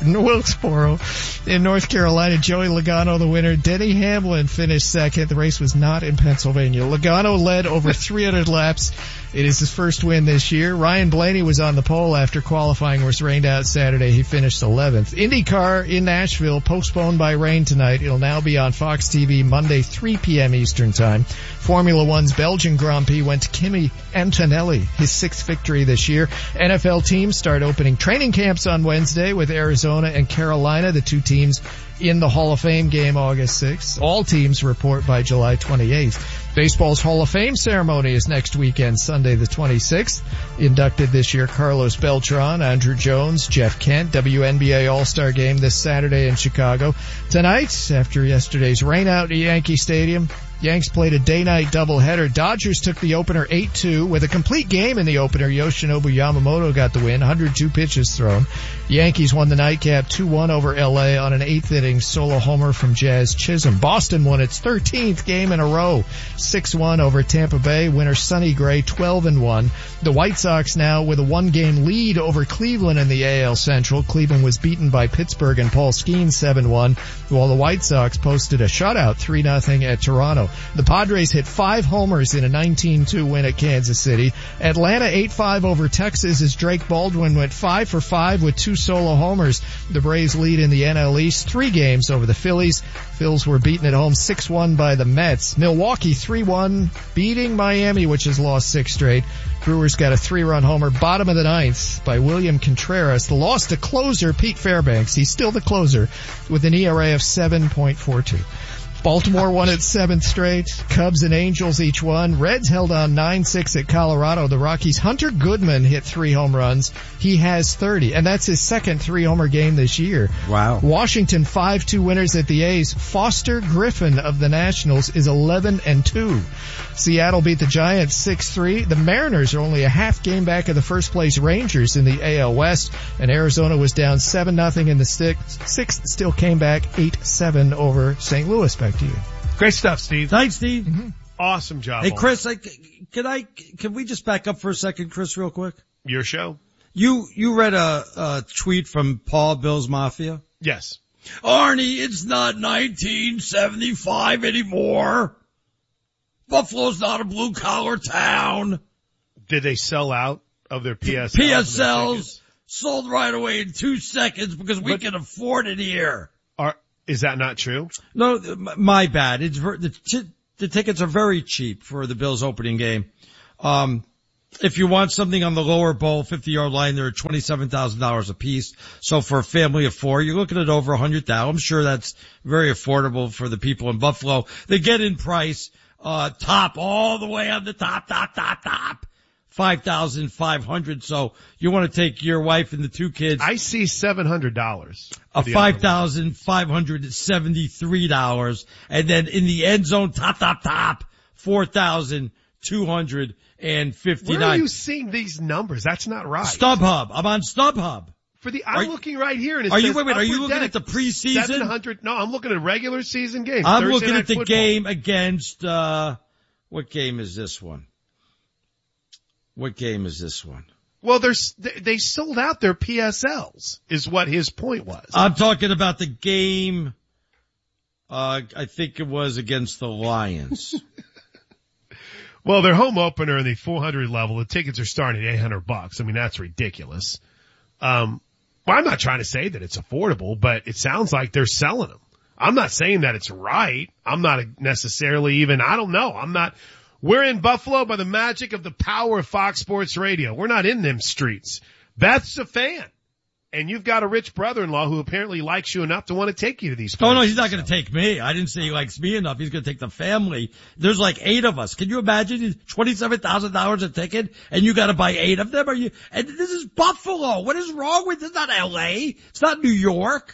S20: in North Carolina. Joey Logano, the winner. Denny Hamlin finished second. The race was not in Pennsylvania. Logano led over 300 laps. It is his first win this year. Ryan Blaney was on the pole after qualifying was rained out Saturday. He finished 11th. IndyCar in Nashville, postponed by rain tonight. It'll now be on Fox TV Monday, 3 p.m. Eastern Time. Formula One's Belgian Grand Prix went to Kimi Antonelli, his 6th victory this year. NFL teams start opening training camps on Wednesday with Arizona and Carolina, the 2 teams in the Hall of Fame game August 6th. All teams report by July 28th. Baseball's Hall of Fame ceremony is next weekend, Sunday the 26th. Inducted this year Carlos Beltran, Andrew Jones, Jeff Kent. WNBA All-Star Game this Saturday in Chicago. Tonight, after yesterday's rainout at Yankee Stadium, Yanks played a day-night doubleheader. Dodgers took the opener 8-2. With a complete game in the opener, Yoshinobu Yamamoto got the win, 102 pitches thrown. Yankees won the nightcap 2-1 over LA on an 8th-inning solo homer from Jazz Chisholm. Boston won its 13th game in a row, 6-1 over Tampa Bay. Winner Sonny Gray, 12-1. The White Sox now with a 1-game lead over Cleveland in the AL Central. Cleveland was beaten by Pittsburgh and Paul Skeens 7-1, while the White Sox posted a shutout 3-0 at Toronto. The Padres hit 5 homers in a 19-2 win at Kansas City. Atlanta 8-5 over Texas as Drake Baldwin went 5 for 5 with 2 solo homers. The Braves lead in the NL East 3 games over the Phillies. Phils were beaten at home 6-1 by the Mets. Milwaukee 3-1 beating Miami, which has lost 6 straight. Brewers got a 3-run homer bottom of the 9th by William Contreras. The loss to closer Pete Fairbanks. He's still the closer with an ERA of 7.42. Baltimore won its 7th straight. Cubs and Angels each won. Reds held on 9-6 at Colorado. The Rockies' Hunter Goodman hit 3 home runs. He has 30, and that's his second 3-homer game this year.
S2: Wow.
S20: Washington 5-2 winners at the A's. Foster Griffin of the Nationals is 11-2. Seattle beat the Giants 6-3. The Mariners are only a half game back of the first place Rangers in the AL West, and Arizona was down 7-0 in the 6th, still came back 8-7 over St. Louis. Back to you.
S1: Great stuff, Steve.
S2: Thanks, Steve.
S20: Mm-hmm.
S1: Awesome job.
S2: Hey, Chris, can we just back up for a second, Chris, real quick?
S1: Your show?
S2: You read a tweet from Paul Bill's Mafia?
S1: Yes.
S2: Arnie, it's not 1975 anymore. Buffalo's not a blue-collar town.
S1: Did they sell out of their PSLs?
S2: PSLs sold right away in 2 seconds because we can afford it here.
S1: Is that not true?
S2: No, my bad. The tickets are very cheap for the Bills opening game. If you want something on the lower bowl, 50-yard line, they're $27,000 a piece. So for a family of 4, you're looking at over $100,000. I'm sure that's very affordable for the people in Buffalo. They get in price, top all the way on the top. $5,500. So you want to take your wife and the 2 kids.
S1: I see $700.
S2: $5,573. And then in the end zone, top, $4,259.
S1: Where are you seeing these numbers? That's not right.
S2: StubHub. I'm on StubHub.
S1: I'm looking right here and it
S2: are
S1: says
S2: you looking
S1: deck,
S2: at the preseason?
S1: 700. No, I'm looking at regular season games.
S2: I'm
S1: Thursday
S2: looking
S1: Night
S2: at the
S1: Football.
S2: game against, what game is this one? Well,
S1: they sold out their PSLs is what his point was.
S2: I'm talking about the game, I think it was against the Lions.
S1: Well, their home opener in the 400 level, the tickets are starting at $800. I mean, that's ridiculous. Well, I'm not trying to say that it's affordable, but it sounds like they're selling them. I'm not saying that it's right. I'm not necessarily even, I don't know. We're in Buffalo by the magic of the power of Fox Sports Radio. We're not in them streets. Beth's a fan. And you've got a rich brother-in-law who apparently likes you enough to want to take you to these places.
S2: Oh, no, he's not going to take me. I didn't say he likes me enough. He's going to take the family. There's like 8 of us. Can you imagine $27,000 a ticket and you got to buy 8 of them? And this is Buffalo. What is wrong with this? It's not LA. It's not New York.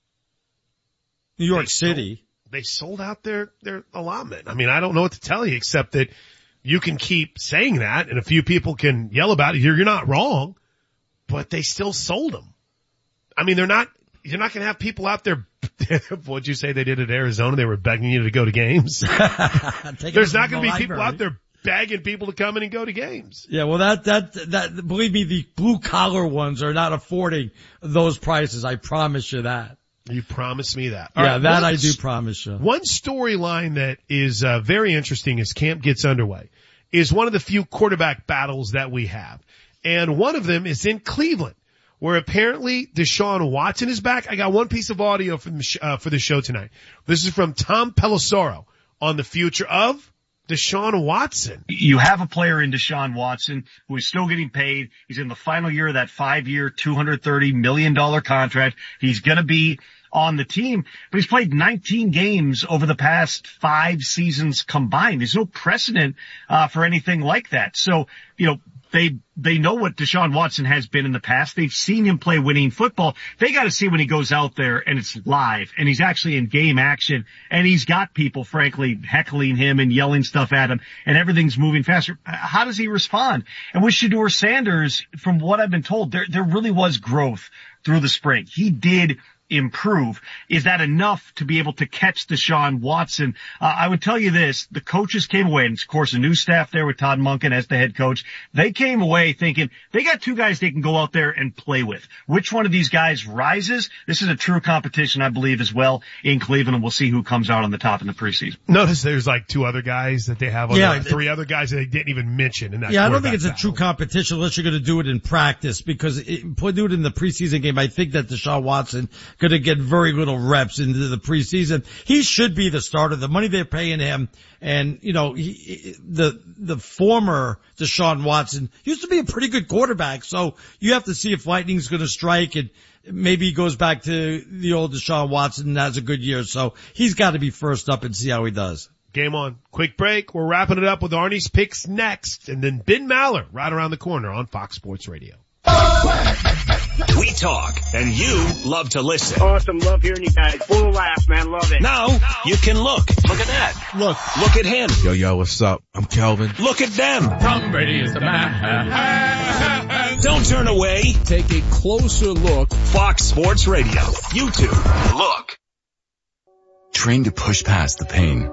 S2: New York City.
S1: They sold out their allotment. I mean, I don't know what to tell you except that you can keep saying that and a few people can yell about it. You're not wrong, but they still sold them. I mean, you're not going to have people out there. What'd you say they did at Arizona? They were begging you to go to games. There's not going to be people out there begging people to come in and go to games.
S2: Yeah, well, that, believe me, the blue collar ones are not affording those prices. I promise you that.
S1: You promised me that.
S2: Yeah, that I do promise you.
S1: One storyline that is very interesting as camp gets underway is one of the few quarterback battles that we have. And one of them is in Cleveland, where apparently Deshaun Watson is back. I got one piece of audio for the show tonight. This is from Tom Pelissero on the future of Deshaun Watson.
S21: You have a player in Deshaun Watson who is still getting paid. He's in the final year of that 5-year, $230 million contract. He's going to be on the team, but he's played 19 games over the past 5 seasons combined. There's no precedent for anything like that. So, they know what Deshaun Watson has been in the past. They've seen him play winning football. They got to see when he goes out there and it's live and he's actually in game action and he's got people, frankly, heckling him and yelling stuff at him and everything's moving faster. How does he respond? And with Shedeur Sanders, from what I've been told, there really was growth through the spring. He did improve. Is that enough to be able to catch Deshaun Watson? I would tell you this, the coaches came away, and of course a new staff there with Todd Monken as the head coach. They came away thinking they got 2 guys they can go out there and play with. Which one of these guys rises? This is a true competition, I believe, as well in Cleveland, and we'll see who comes out on the top in the preseason.
S1: Notice there's like 2 other guys that they have on there, 3 other guys that they didn't even mention in that.
S2: Yeah, I don't think it's a true competition unless you're going to do it in practice, because do it in the preseason game. I think that Deshaun Watson going to get very little reps into the preseason. He should be the starter. The money they're paying him, and the former Deshaun Watson used to be a pretty good quarterback. So you have to see if lightning's going to strike, and maybe he goes back to the old Deshaun Watson and has a good year. So he's got to be first up and see how he does.
S1: Game on. Quick break. We're wrapping it up with Arnie's picks next, and then Ben Maller right around the corner on Fox Sports Radio.
S13: We talk, and you love to listen.
S19: Awesome. Love hearing you guys. Full of laughs, man. Love it.
S13: Now, you can look. Look at that. Look at him.
S22: Yo, what's up? I'm Kelvin.
S13: Look at them.
S23: Tom Brady is the man.
S13: Don't turn away.
S22: Take a closer look.
S13: Fox Sports Radio. YouTube. Look.
S24: Train to push past the pain.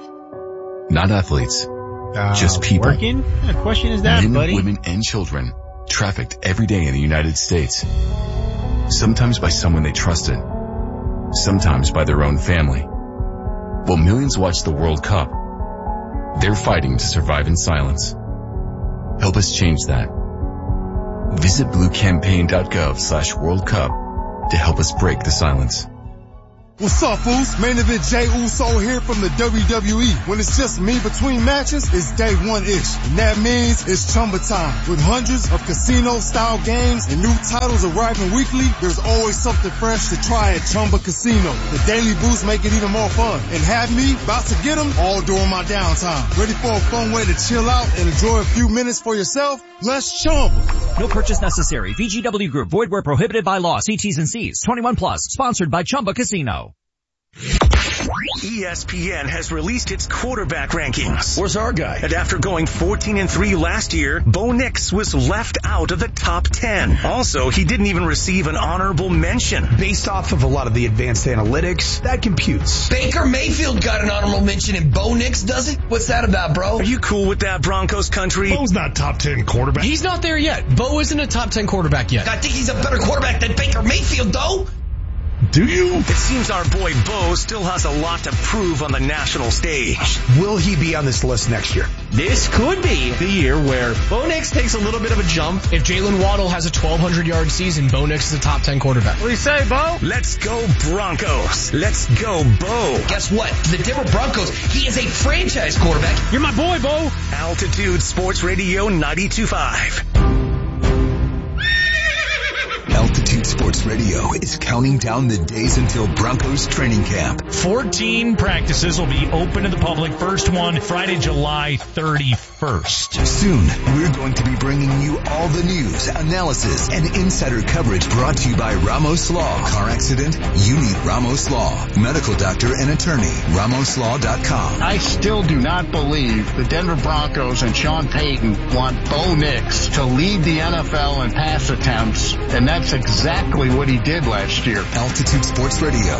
S24: Not athletes. Just people.
S23: Working? What kind of question is that,
S24: Men,
S23: buddy?
S24: Women, and children. Trafficked every day in the United States. Sometimes by someone they trusted. Sometimes by their own family. While millions watch the World Cup, They're fighting to survive in silence. Help us change that. Visit bluecampaign.gov/World Cup to help us break the silence.
S5: What's up, fools? Main event Jey Uso here from the WWE. When it's just me between matches, it's day one-ish. And that means it's Chumba time. With hundreds of casino-style games and new titles arriving weekly, there's always something fresh to try at Chumba Casino. The daily boosts make it even more fun. And have me about to get them all during my downtime. Ready for a fun way to chill out and enjoy a few minutes for yourself? Let's Chumba.
S6: No purchase necessary. VGW Group. Void where prohibited by law. See T's and C's. 21 plus. Sponsored by Chumba Casino.
S3: ESPN has released its quarterback rankings.
S9: Where's our guy?
S3: And after going 14-3 last year, Bo Nix was left out of the top 10. Also, he didn't even receive an honorable mention.
S9: Based off of a lot of the advanced analytics, that computes.
S11: Baker Mayfield got an honorable mention and Bo Nix doesn't? What's that about, bro?
S3: Are you cool with that, Broncos country?
S9: Bo's not top 10 quarterback.
S11: He's not there yet. Bo isn't a top 10 quarterback yet. I think he's a better quarterback than Baker Mayfield, though.
S9: Do you?
S3: It seems our boy Bo still has a lot to prove on the national stage.
S9: Will he be on this list next year?
S11: This could be the year where Bo Nix takes a little bit of a jump. If Jalen Waddle has a 1,200-yard season, Bo Nix is a top 10 quarterback.
S9: What do you say, Bo?
S3: Let's go Broncos. Let's go Bo.
S11: Guess what? The Denver Broncos, he is a franchise quarterback.
S9: You're my boy, Bo.
S3: Altitude Sports Radio 92.5.
S13: Altitude Sports Radio is counting down the days until Broncos training camp.
S25: 14 practices will be open to the public. First one, Friday, July 31st.
S13: Soon, we're going to be bringing you all the news, analysis, and insider coverage brought to you by Ramos Law. Car accident? You need Ramos Law. Medical doctor and attorney, RamosLaw.com.
S26: I still do not believe the Denver Broncos and Sean Payton want Bo Nix to lead the NFL in pass attempts, and that's exactly what he did last year.
S13: Altitude Sports Radio,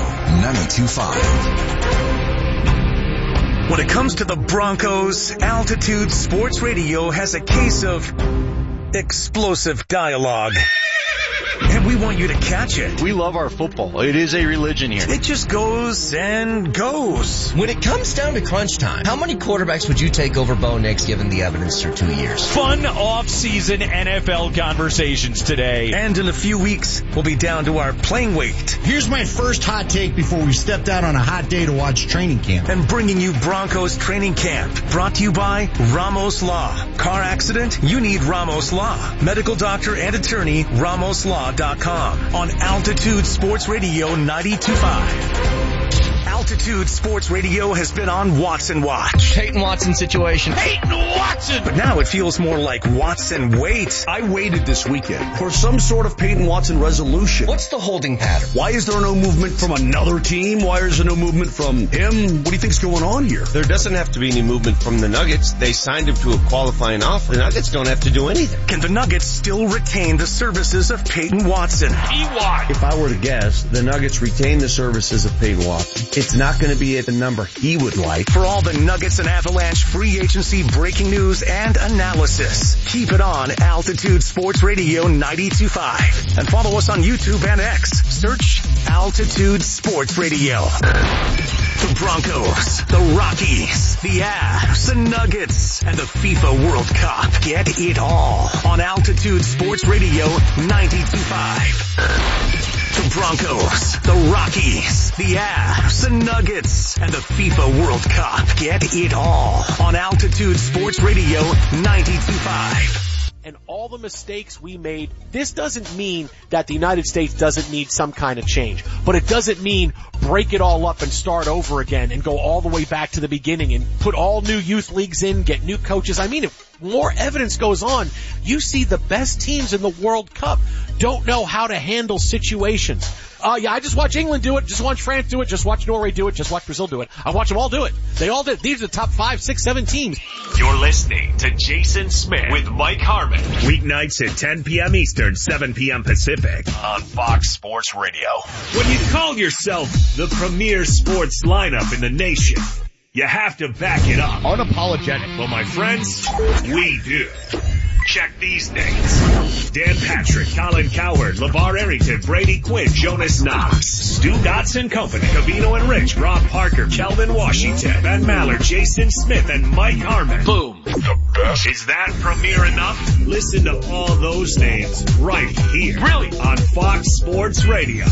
S13: 92.5.
S3: When it comes to the Broncos, Altitude Sports Radio has a case of explosive dialogue. And we want you to catch it.
S27: We love our football. It is a religion here.
S3: It just goes and goes.
S11: When it comes down to crunch time, how many quarterbacks would you take over Bo Nix given the evidence through 2 years?
S25: Fun off-season NFL conversations today.
S3: And in a few weeks, we'll be down to our playing weight.
S28: Here's my first hot take before we stepped out on a hot day to watch training camp.
S3: And bringing you Broncos training camp. Brought to you by Ramos Law. Car accident? You need Ramos Law. Medical doctor and attorney, RamosLaw.com. On Altitude Sports Radio 92.5. Altitude Sports Radio has been on Watson Watch.
S11: Peyton Watson situation.
S3: Peyton Watson! But now it feels more like Watson wait.
S9: I waited this weekend for some sort of Peyton Watson resolution.
S11: What's the holding pattern?
S9: Why is there no movement from another team? Why is there no movement from him? What do you think's going on here?
S29: There doesn't have to be any movement from the Nuggets. They signed him to a qualifying offer. The Nuggets don't have to do anything.
S3: Can the Nuggets still retain the services of Peyton Watson?
S29: If I were to guess, the Nuggets retain the services of Peyton Watson. It's not going to be at the number he would like.
S3: For all the Nuggets and Avalanche free agency breaking news and analysis, keep it on Altitude Sports Radio 92.5. And follow us on YouTube and X. Search Altitude Sports Radio. The Broncos, the Rockies, the Avs, the Nuggets, and the FIFA World Cup. Get it all on Altitude Sports Radio 92.5. The Broncos, the Rockies, the Avs, the Nuggets, and the FIFA World Cup. Get it all on Altitude Sports Radio 92.5.
S30: And all the mistakes we made, this doesn't mean that the United States doesn't need some kind of change. But it doesn't mean break it all up and start over again and go all the way back to the beginning and put all new youth leagues in, get new coaches. I mean, if more evidence goes on, you see the best teams in the World Cup don't know how to handle situations. Yeah, I just watch England do it, just watch France do it, just watch Norway do it, just watch Brazil do it. I watch them all do it. They all did. These are the top 5, 6, 7 teams.
S31: You're listening to Jason Smith with Mike Harmon. Weeknights at 10 p.m. Eastern, 7 p.m. Pacific on Fox Sports Radio. When you call yourself the premier sports lineup in the nation, you have to back it up.
S32: Unapologetic.
S31: Well, my friends, we do. Check these things. Dan Patrick, Colin Cowherd, LeVar Arrington, Brady Quinn, Jonas Knox, Stu Dotson Company, Covino and Rich, Rob Parker, Kelvin Washington, Ben Maller, Jason Smith, and Mike Harmon. Boom. The best. Is that premiere enough? Listen to all those names right here. Really? On Fox Sports Radio.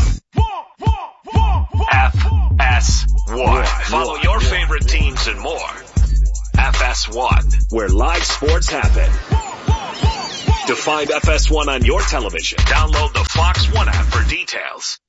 S31: FS1. Follow your favorite teams and more. FS1, where live sports happen. To find FS1 on your television, download the Fox One app for details.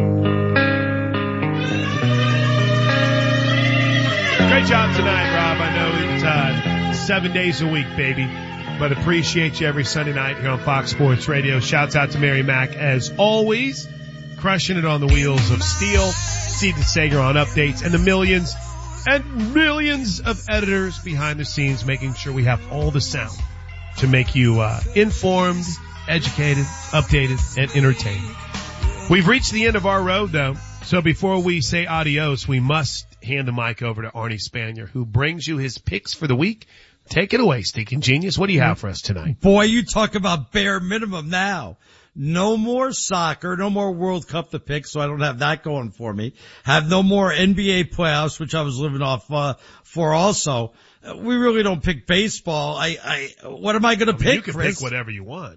S1: Great job tonight, Rob. I know it's 7 days a week, baby, but appreciate you every Sunday night here on Fox Sports Radio. Shouts out to Mary Mack as always, crushing it on the wheels of steel. Steve Sager on updates, and the millions and millions of editors behind the scenes making sure we have all the sound to make you informed, educated, updated, and entertained. We've reached the end of our road, though, so before we say adios, we must hand the mic over to Arnie Spanier, who brings you his picks for the week. Take it away, Stinking Genius. What do you have for us tonight?
S2: Boy, you talk about bare minimum now. No more soccer, no more World Cup to pick, so I don't have that going for me. Have no more NBA playoffs, which I was living off for also. We really don't pick baseball. What am I going to pick,
S1: you can
S2: Chris?
S1: pick whatever you want.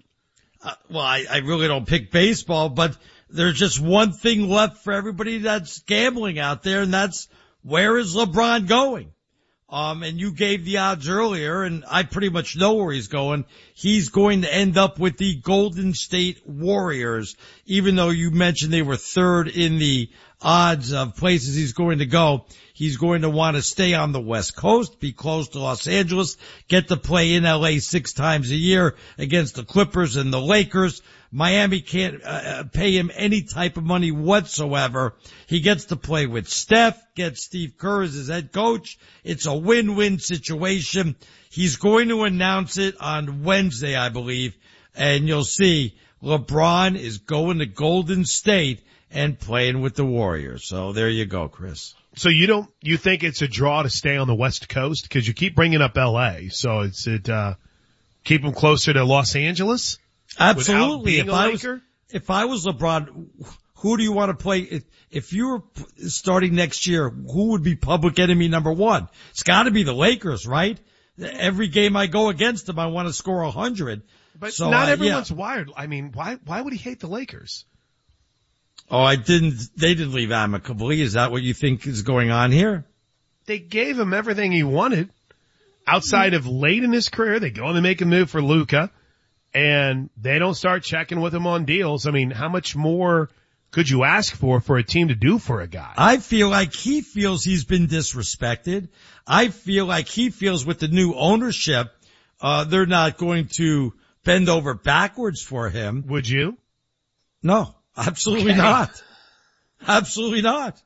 S2: I really don't pick baseball, but there's just one thing left for everybody that's gambling out there, and that's where is LeBron going? And you gave the odds earlier, and I pretty much know where he's going. He's going to end up with the Golden State Warriors, even though you mentioned they were third in the odds of places he's going to go. He's going to want to stay on the West Coast, be close to Los Angeles, get to play in LA 6 times a year against the Clippers and the Lakers. Miami can't pay him any type of money whatsoever. He gets to play with Steph, gets Steve Kerr as his head coach. It's a win-win situation. He's going to announce it on Wednesday, I believe, and you'll see LeBron is going to Golden State and playing with the Warriors. So there you go, Chris.
S1: So you think it's a draw to stay on the West Coast? Because you keep bringing up LA. So keep him closer to Los Angeles?
S2: Absolutely. If I was LeBron, who do you want to play? If you were starting next year, who would be public enemy number one? It's got to be the Lakers, right? Every game I go against them, I want to score 100.
S1: But so, not everyone's wired. I mean, why would he hate the Lakers?
S2: Oh, they didn't leave amicably. Is that what you think is going on here?
S1: They gave him everything he wanted. Outside of late in his career, they go and they make a move for Luka. And they don't start checking with him on deals. I mean, how much more could you ask for a team to do for a guy?
S2: I feel like he feels he's been disrespected. I feel like he feels with the new ownership, they're not going to bend over backwards for him.
S1: Would you?
S2: No, absolutely not. Absolutely not.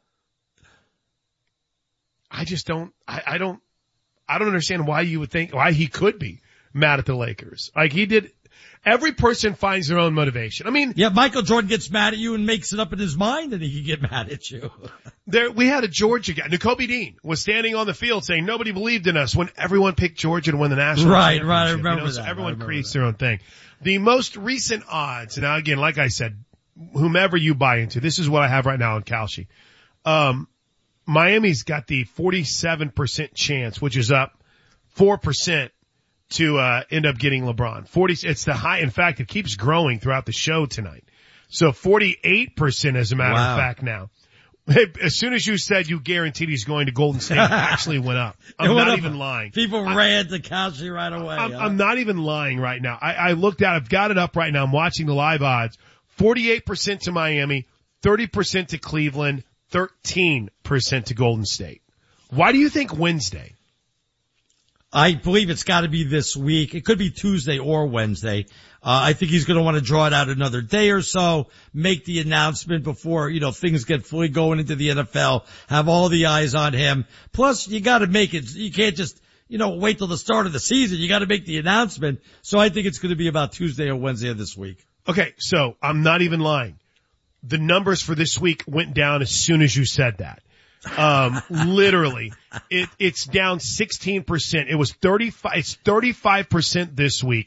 S1: I just don't, I don't understand why you would think, why he could be mad at the Lakers. Like he did. Every person finds their own motivation. I mean,
S2: yeah, Michael Jordan gets mad at you and makes it up in his mind and he can get mad at you.
S1: We had a Georgia guy, N'Kobe Dean, was standing on the field saying nobody believed in us when everyone picked Georgia to win the national championship.
S2: Right, I remember that.
S1: So everyone creates their own thing. The most recent odds, now again, like I said, whomever you buy into, this is what I have right now on Kalshi. Miami's got the 47% chance, which is up 4%. To end up getting LeBron. It's the high. In fact, it keeps growing throughout the show tonight. So 48% as a matter of fact now. As soon as you said you guaranteed he's going to Golden State, it actually went up. I'm not even lying.
S2: People ran to Kalshi right away.
S1: I'm not even lying right now. I looked at it. I've got it up right now. I'm watching the live odds. 48% to Miami, 30% to Cleveland, 13% to Golden State. Why do you think Wednesday?
S2: I believe it's got to be this week. It could be Tuesday or Wednesday. I think he's going to want to draw it out another day or so, make the announcement before, things get fully going into the NFL, have all the eyes on him. Plus, you got to make it. You can't just, wait till the start of the season. You got to make the announcement. So I think it's going to be about Tuesday or Wednesday of this week.
S1: Okay. So I'm not even lying. The numbers for this week went down as soon as you said that. Literally, it's down 16%. It was 35%. It's 35% this week,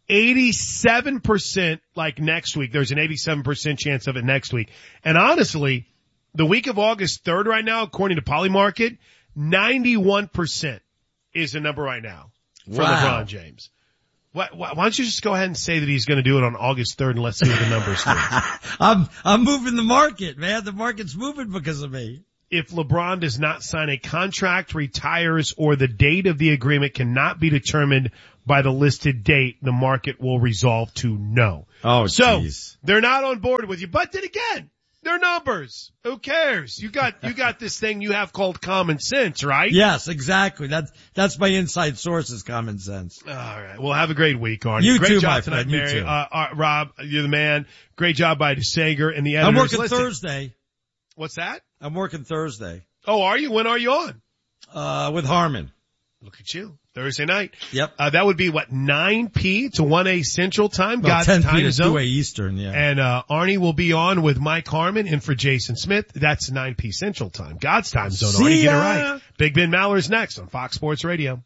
S1: 87% like next week. There's an 87% chance of it next week. And honestly, the week of August 3rd right now, according to Polymarket, 91% is the number right now for LeBron James. Why don't you just go ahead and say that he's going to do it on August 3rd and let's see what the numbers do.
S2: I'm moving the market, man. The market's moving because of me.
S1: If LeBron does not sign a contract, retires, or the date of the agreement cannot be determined by the listed date, the market will resolve to no.
S2: Oh,
S1: so
S2: geez.
S1: They're not on board with you. But then again, they're numbers. Who cares? You got this thing you have called common sense, right?
S2: Yes, exactly. That's my inside sources, common sense.
S1: All right. Well, have a great week, Arnie.
S2: You
S1: great
S2: too,
S1: job
S2: my
S1: tonight,
S2: friend. You
S1: Mary.
S2: too.
S1: Rob, you're the man. Great job by DeSager and the editors.
S2: I'm working
S1: Listen.
S2: Thursday.
S1: What's that?
S2: I'm working Thursday.
S1: Oh, are you? When are you on?
S2: With Harmon.
S1: Look at you. Thursday night.
S2: Yep.
S1: That would be 9 p to 1 a Central Time.
S2: Well,
S1: God's
S2: 10 p
S1: time
S2: to
S1: zone.
S2: 2 a Eastern, yeah.
S1: And, Arnie will be on with Mike Harmon and for Jason Smith. That's 9 p Central Time. God's time zone. Arnie, get it right. Big Ben Maller's next on Fox Sports Radio.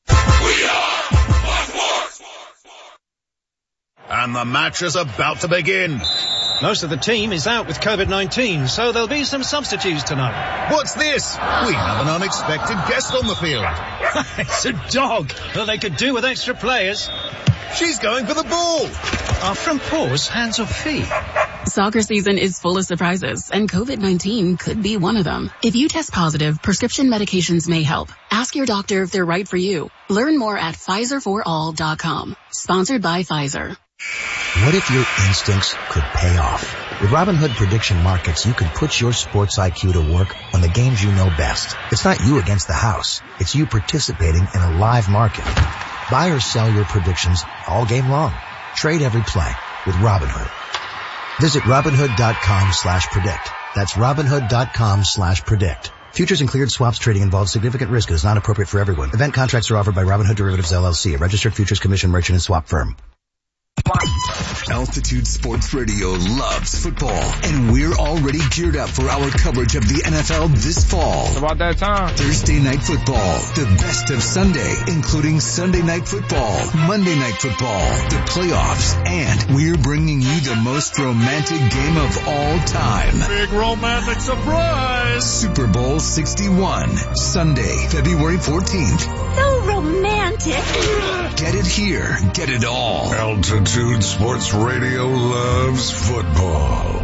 S4: And the match is about to begin.
S7: Most of the team is out with COVID-19, so there'll be some substitutes tonight.
S4: What's this? We have an unexpected guest on the field.
S7: It's a dog that they could do with extra players.
S4: She's going for the ball.
S7: Our front paws, hands or feet.
S8: Soccer season is full of surprises, and COVID-19 could be one of them. If you test positive, prescription medications may help. Ask your doctor if they're right for you. Learn more at PfizerForAll.com. Sponsored by Pfizer.
S10: What if your instincts could pay off? With Robinhood Prediction Markets, you can put your sports IQ to work on the games you know best. It's not you against the house. It's you participating in a live market. Buy or sell your predictions all game long. Trade every play with Robinhood. Visit Robinhood.com/predict. That's Robinhood.com/predict. Futures and cleared swaps trading involves significant risk and is not appropriate for everyone. Event contracts are offered by Robinhood Derivatives LLC, a registered futures commission merchant and swap firm.
S13: Altitude Sports Radio loves football, and we're already geared up for our coverage of the NFL this fall.
S23: It's about that time.
S13: Thursday Night Football, the best of Sunday, including Sunday Night Football, Monday Night Football, the playoffs, and we're bringing you the most romantic game of all time.
S23: Big romantic surprise.
S13: Super Bowl 61, Sunday, February 14th.
S8: So romantic.
S13: Get it here, get it all.
S4: Altitude Sports Radio loves football.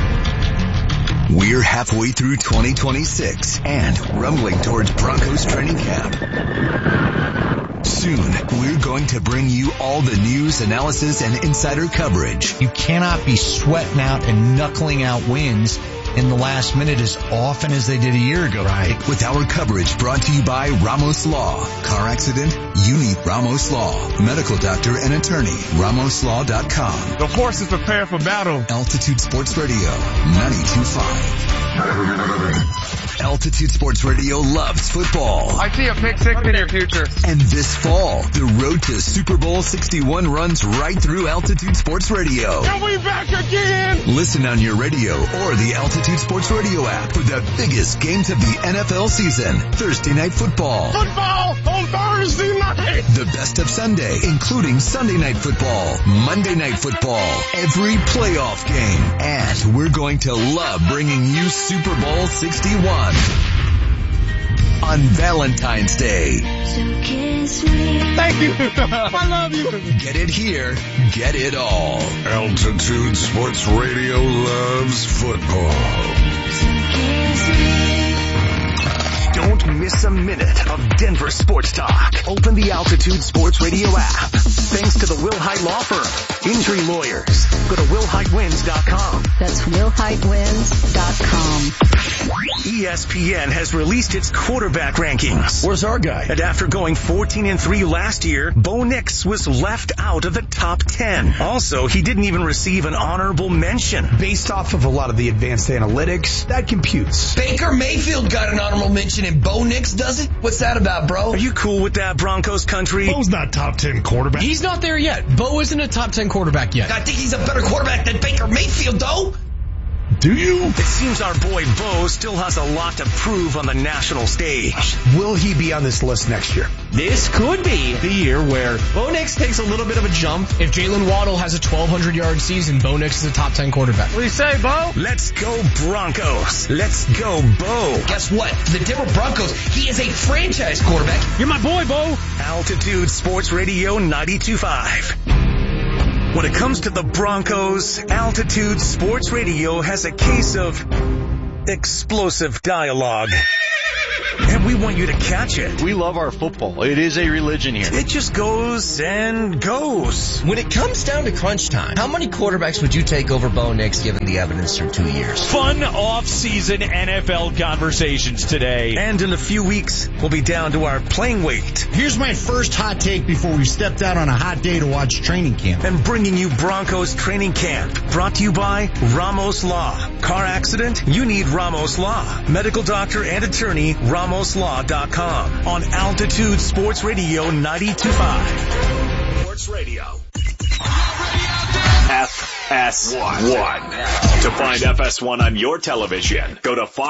S13: We're halfway through 2026 and rumbling towards Broncos training camp. Soon, we're going to bring you all the news, analysis, and insider coverage.
S28: You cannot be sweating out and knuckling out wins in the last minute as often as they did a year ago.
S13: Right. With our coverage brought to you by Ramos Law. Car accident? You need Ramos Law. Medical doctor and attorney. RamosLaw.com.
S23: The horse is prepared for battle.
S13: Altitude Sports Radio 92.5. Altitude Sports Radio loves football.
S23: I see a pick six in your future.
S13: And this fall, the road to Super Bowl 61 runs right through Altitude Sports Radio.
S23: And we back again!
S13: Listen on your radio or the Altitude Sports Radio app for the biggest games of the NFL season. Thursday Night Football.
S23: Football on Thursday night!
S13: The best of Sunday, including Sunday Night Football, Monday Night Football, every playoff game. And we're going to love bringing you Super Bowl 61 on Valentine's Day.
S23: So kiss me. Thank you. I love you.
S13: Get it here, get it all.
S4: Altitude Sports Radio loves football.
S3: Don't miss a minute of Denver sports talk. Open the Altitude Sports Radio app. Thanks to the Wilhite Law Firm. Injury lawyers. Go to WilhiteWins.com.
S8: That's WilhiteWins.com.
S3: ESPN has released its quarterback rankings.
S9: Where's our guy?
S3: And after going 14-3 last year, Bo Nix was left out of the top 10. Also, he didn't even receive an honorable mention.
S12: Based off of a lot of the advanced analytics, that computes.
S14: Baker Mayfield got an honorable mention and Bo Nix doesn't? What's that about, bro?
S3: Are you cool with that, Broncos country?
S4: Bo's not top 10 quarterback.
S11: He's not there yet. Bo isn't a top 10 quarterback yet.
S14: I think he's a better quarterback than Baker Mayfield, though.
S9: Do you?
S3: It seems our boy Bo still has a lot to prove on the national stage.
S12: Will he be on this list next year?
S11: This could be the year where Bo Nix takes a little bit of a jump. If Jalen Waddle has a 1,200-yard season, Bo Nix is a top 10 quarterback.
S30: What do you say, Bo?
S3: Let's go Broncos. Let's go Bo.
S14: Guess what? The Denver Broncos, he is a franchise quarterback.
S30: You're my boy, Bo.
S3: Altitude Sports Radio 92.5. When it comes to the Broncos, Altitude Sports Radio has a case of explosive dialogue. And we want you to catch it.
S27: We love our football. It is a religion here.
S3: It just goes and goes.
S14: When it comes down to crunch time, how many quarterbacks would you take over Bo Nix given the evidence through 2 years?
S25: Fun off-season NFL conversations today.
S3: And in a few weeks, we'll be down to our playing weight.
S5: Here's my first hot take before we stepped out on a hot day to watch training camp.
S3: And bringing you Broncos training camp. Brought to you by Ramos Law. Car accident? You need Ramos Law. Medical doctor and attorney, RamosLaw.com. On Altitude Sports Radio 92.5.
S31: Sports Radio. FS1. To find FS1 on your television, go to Fox.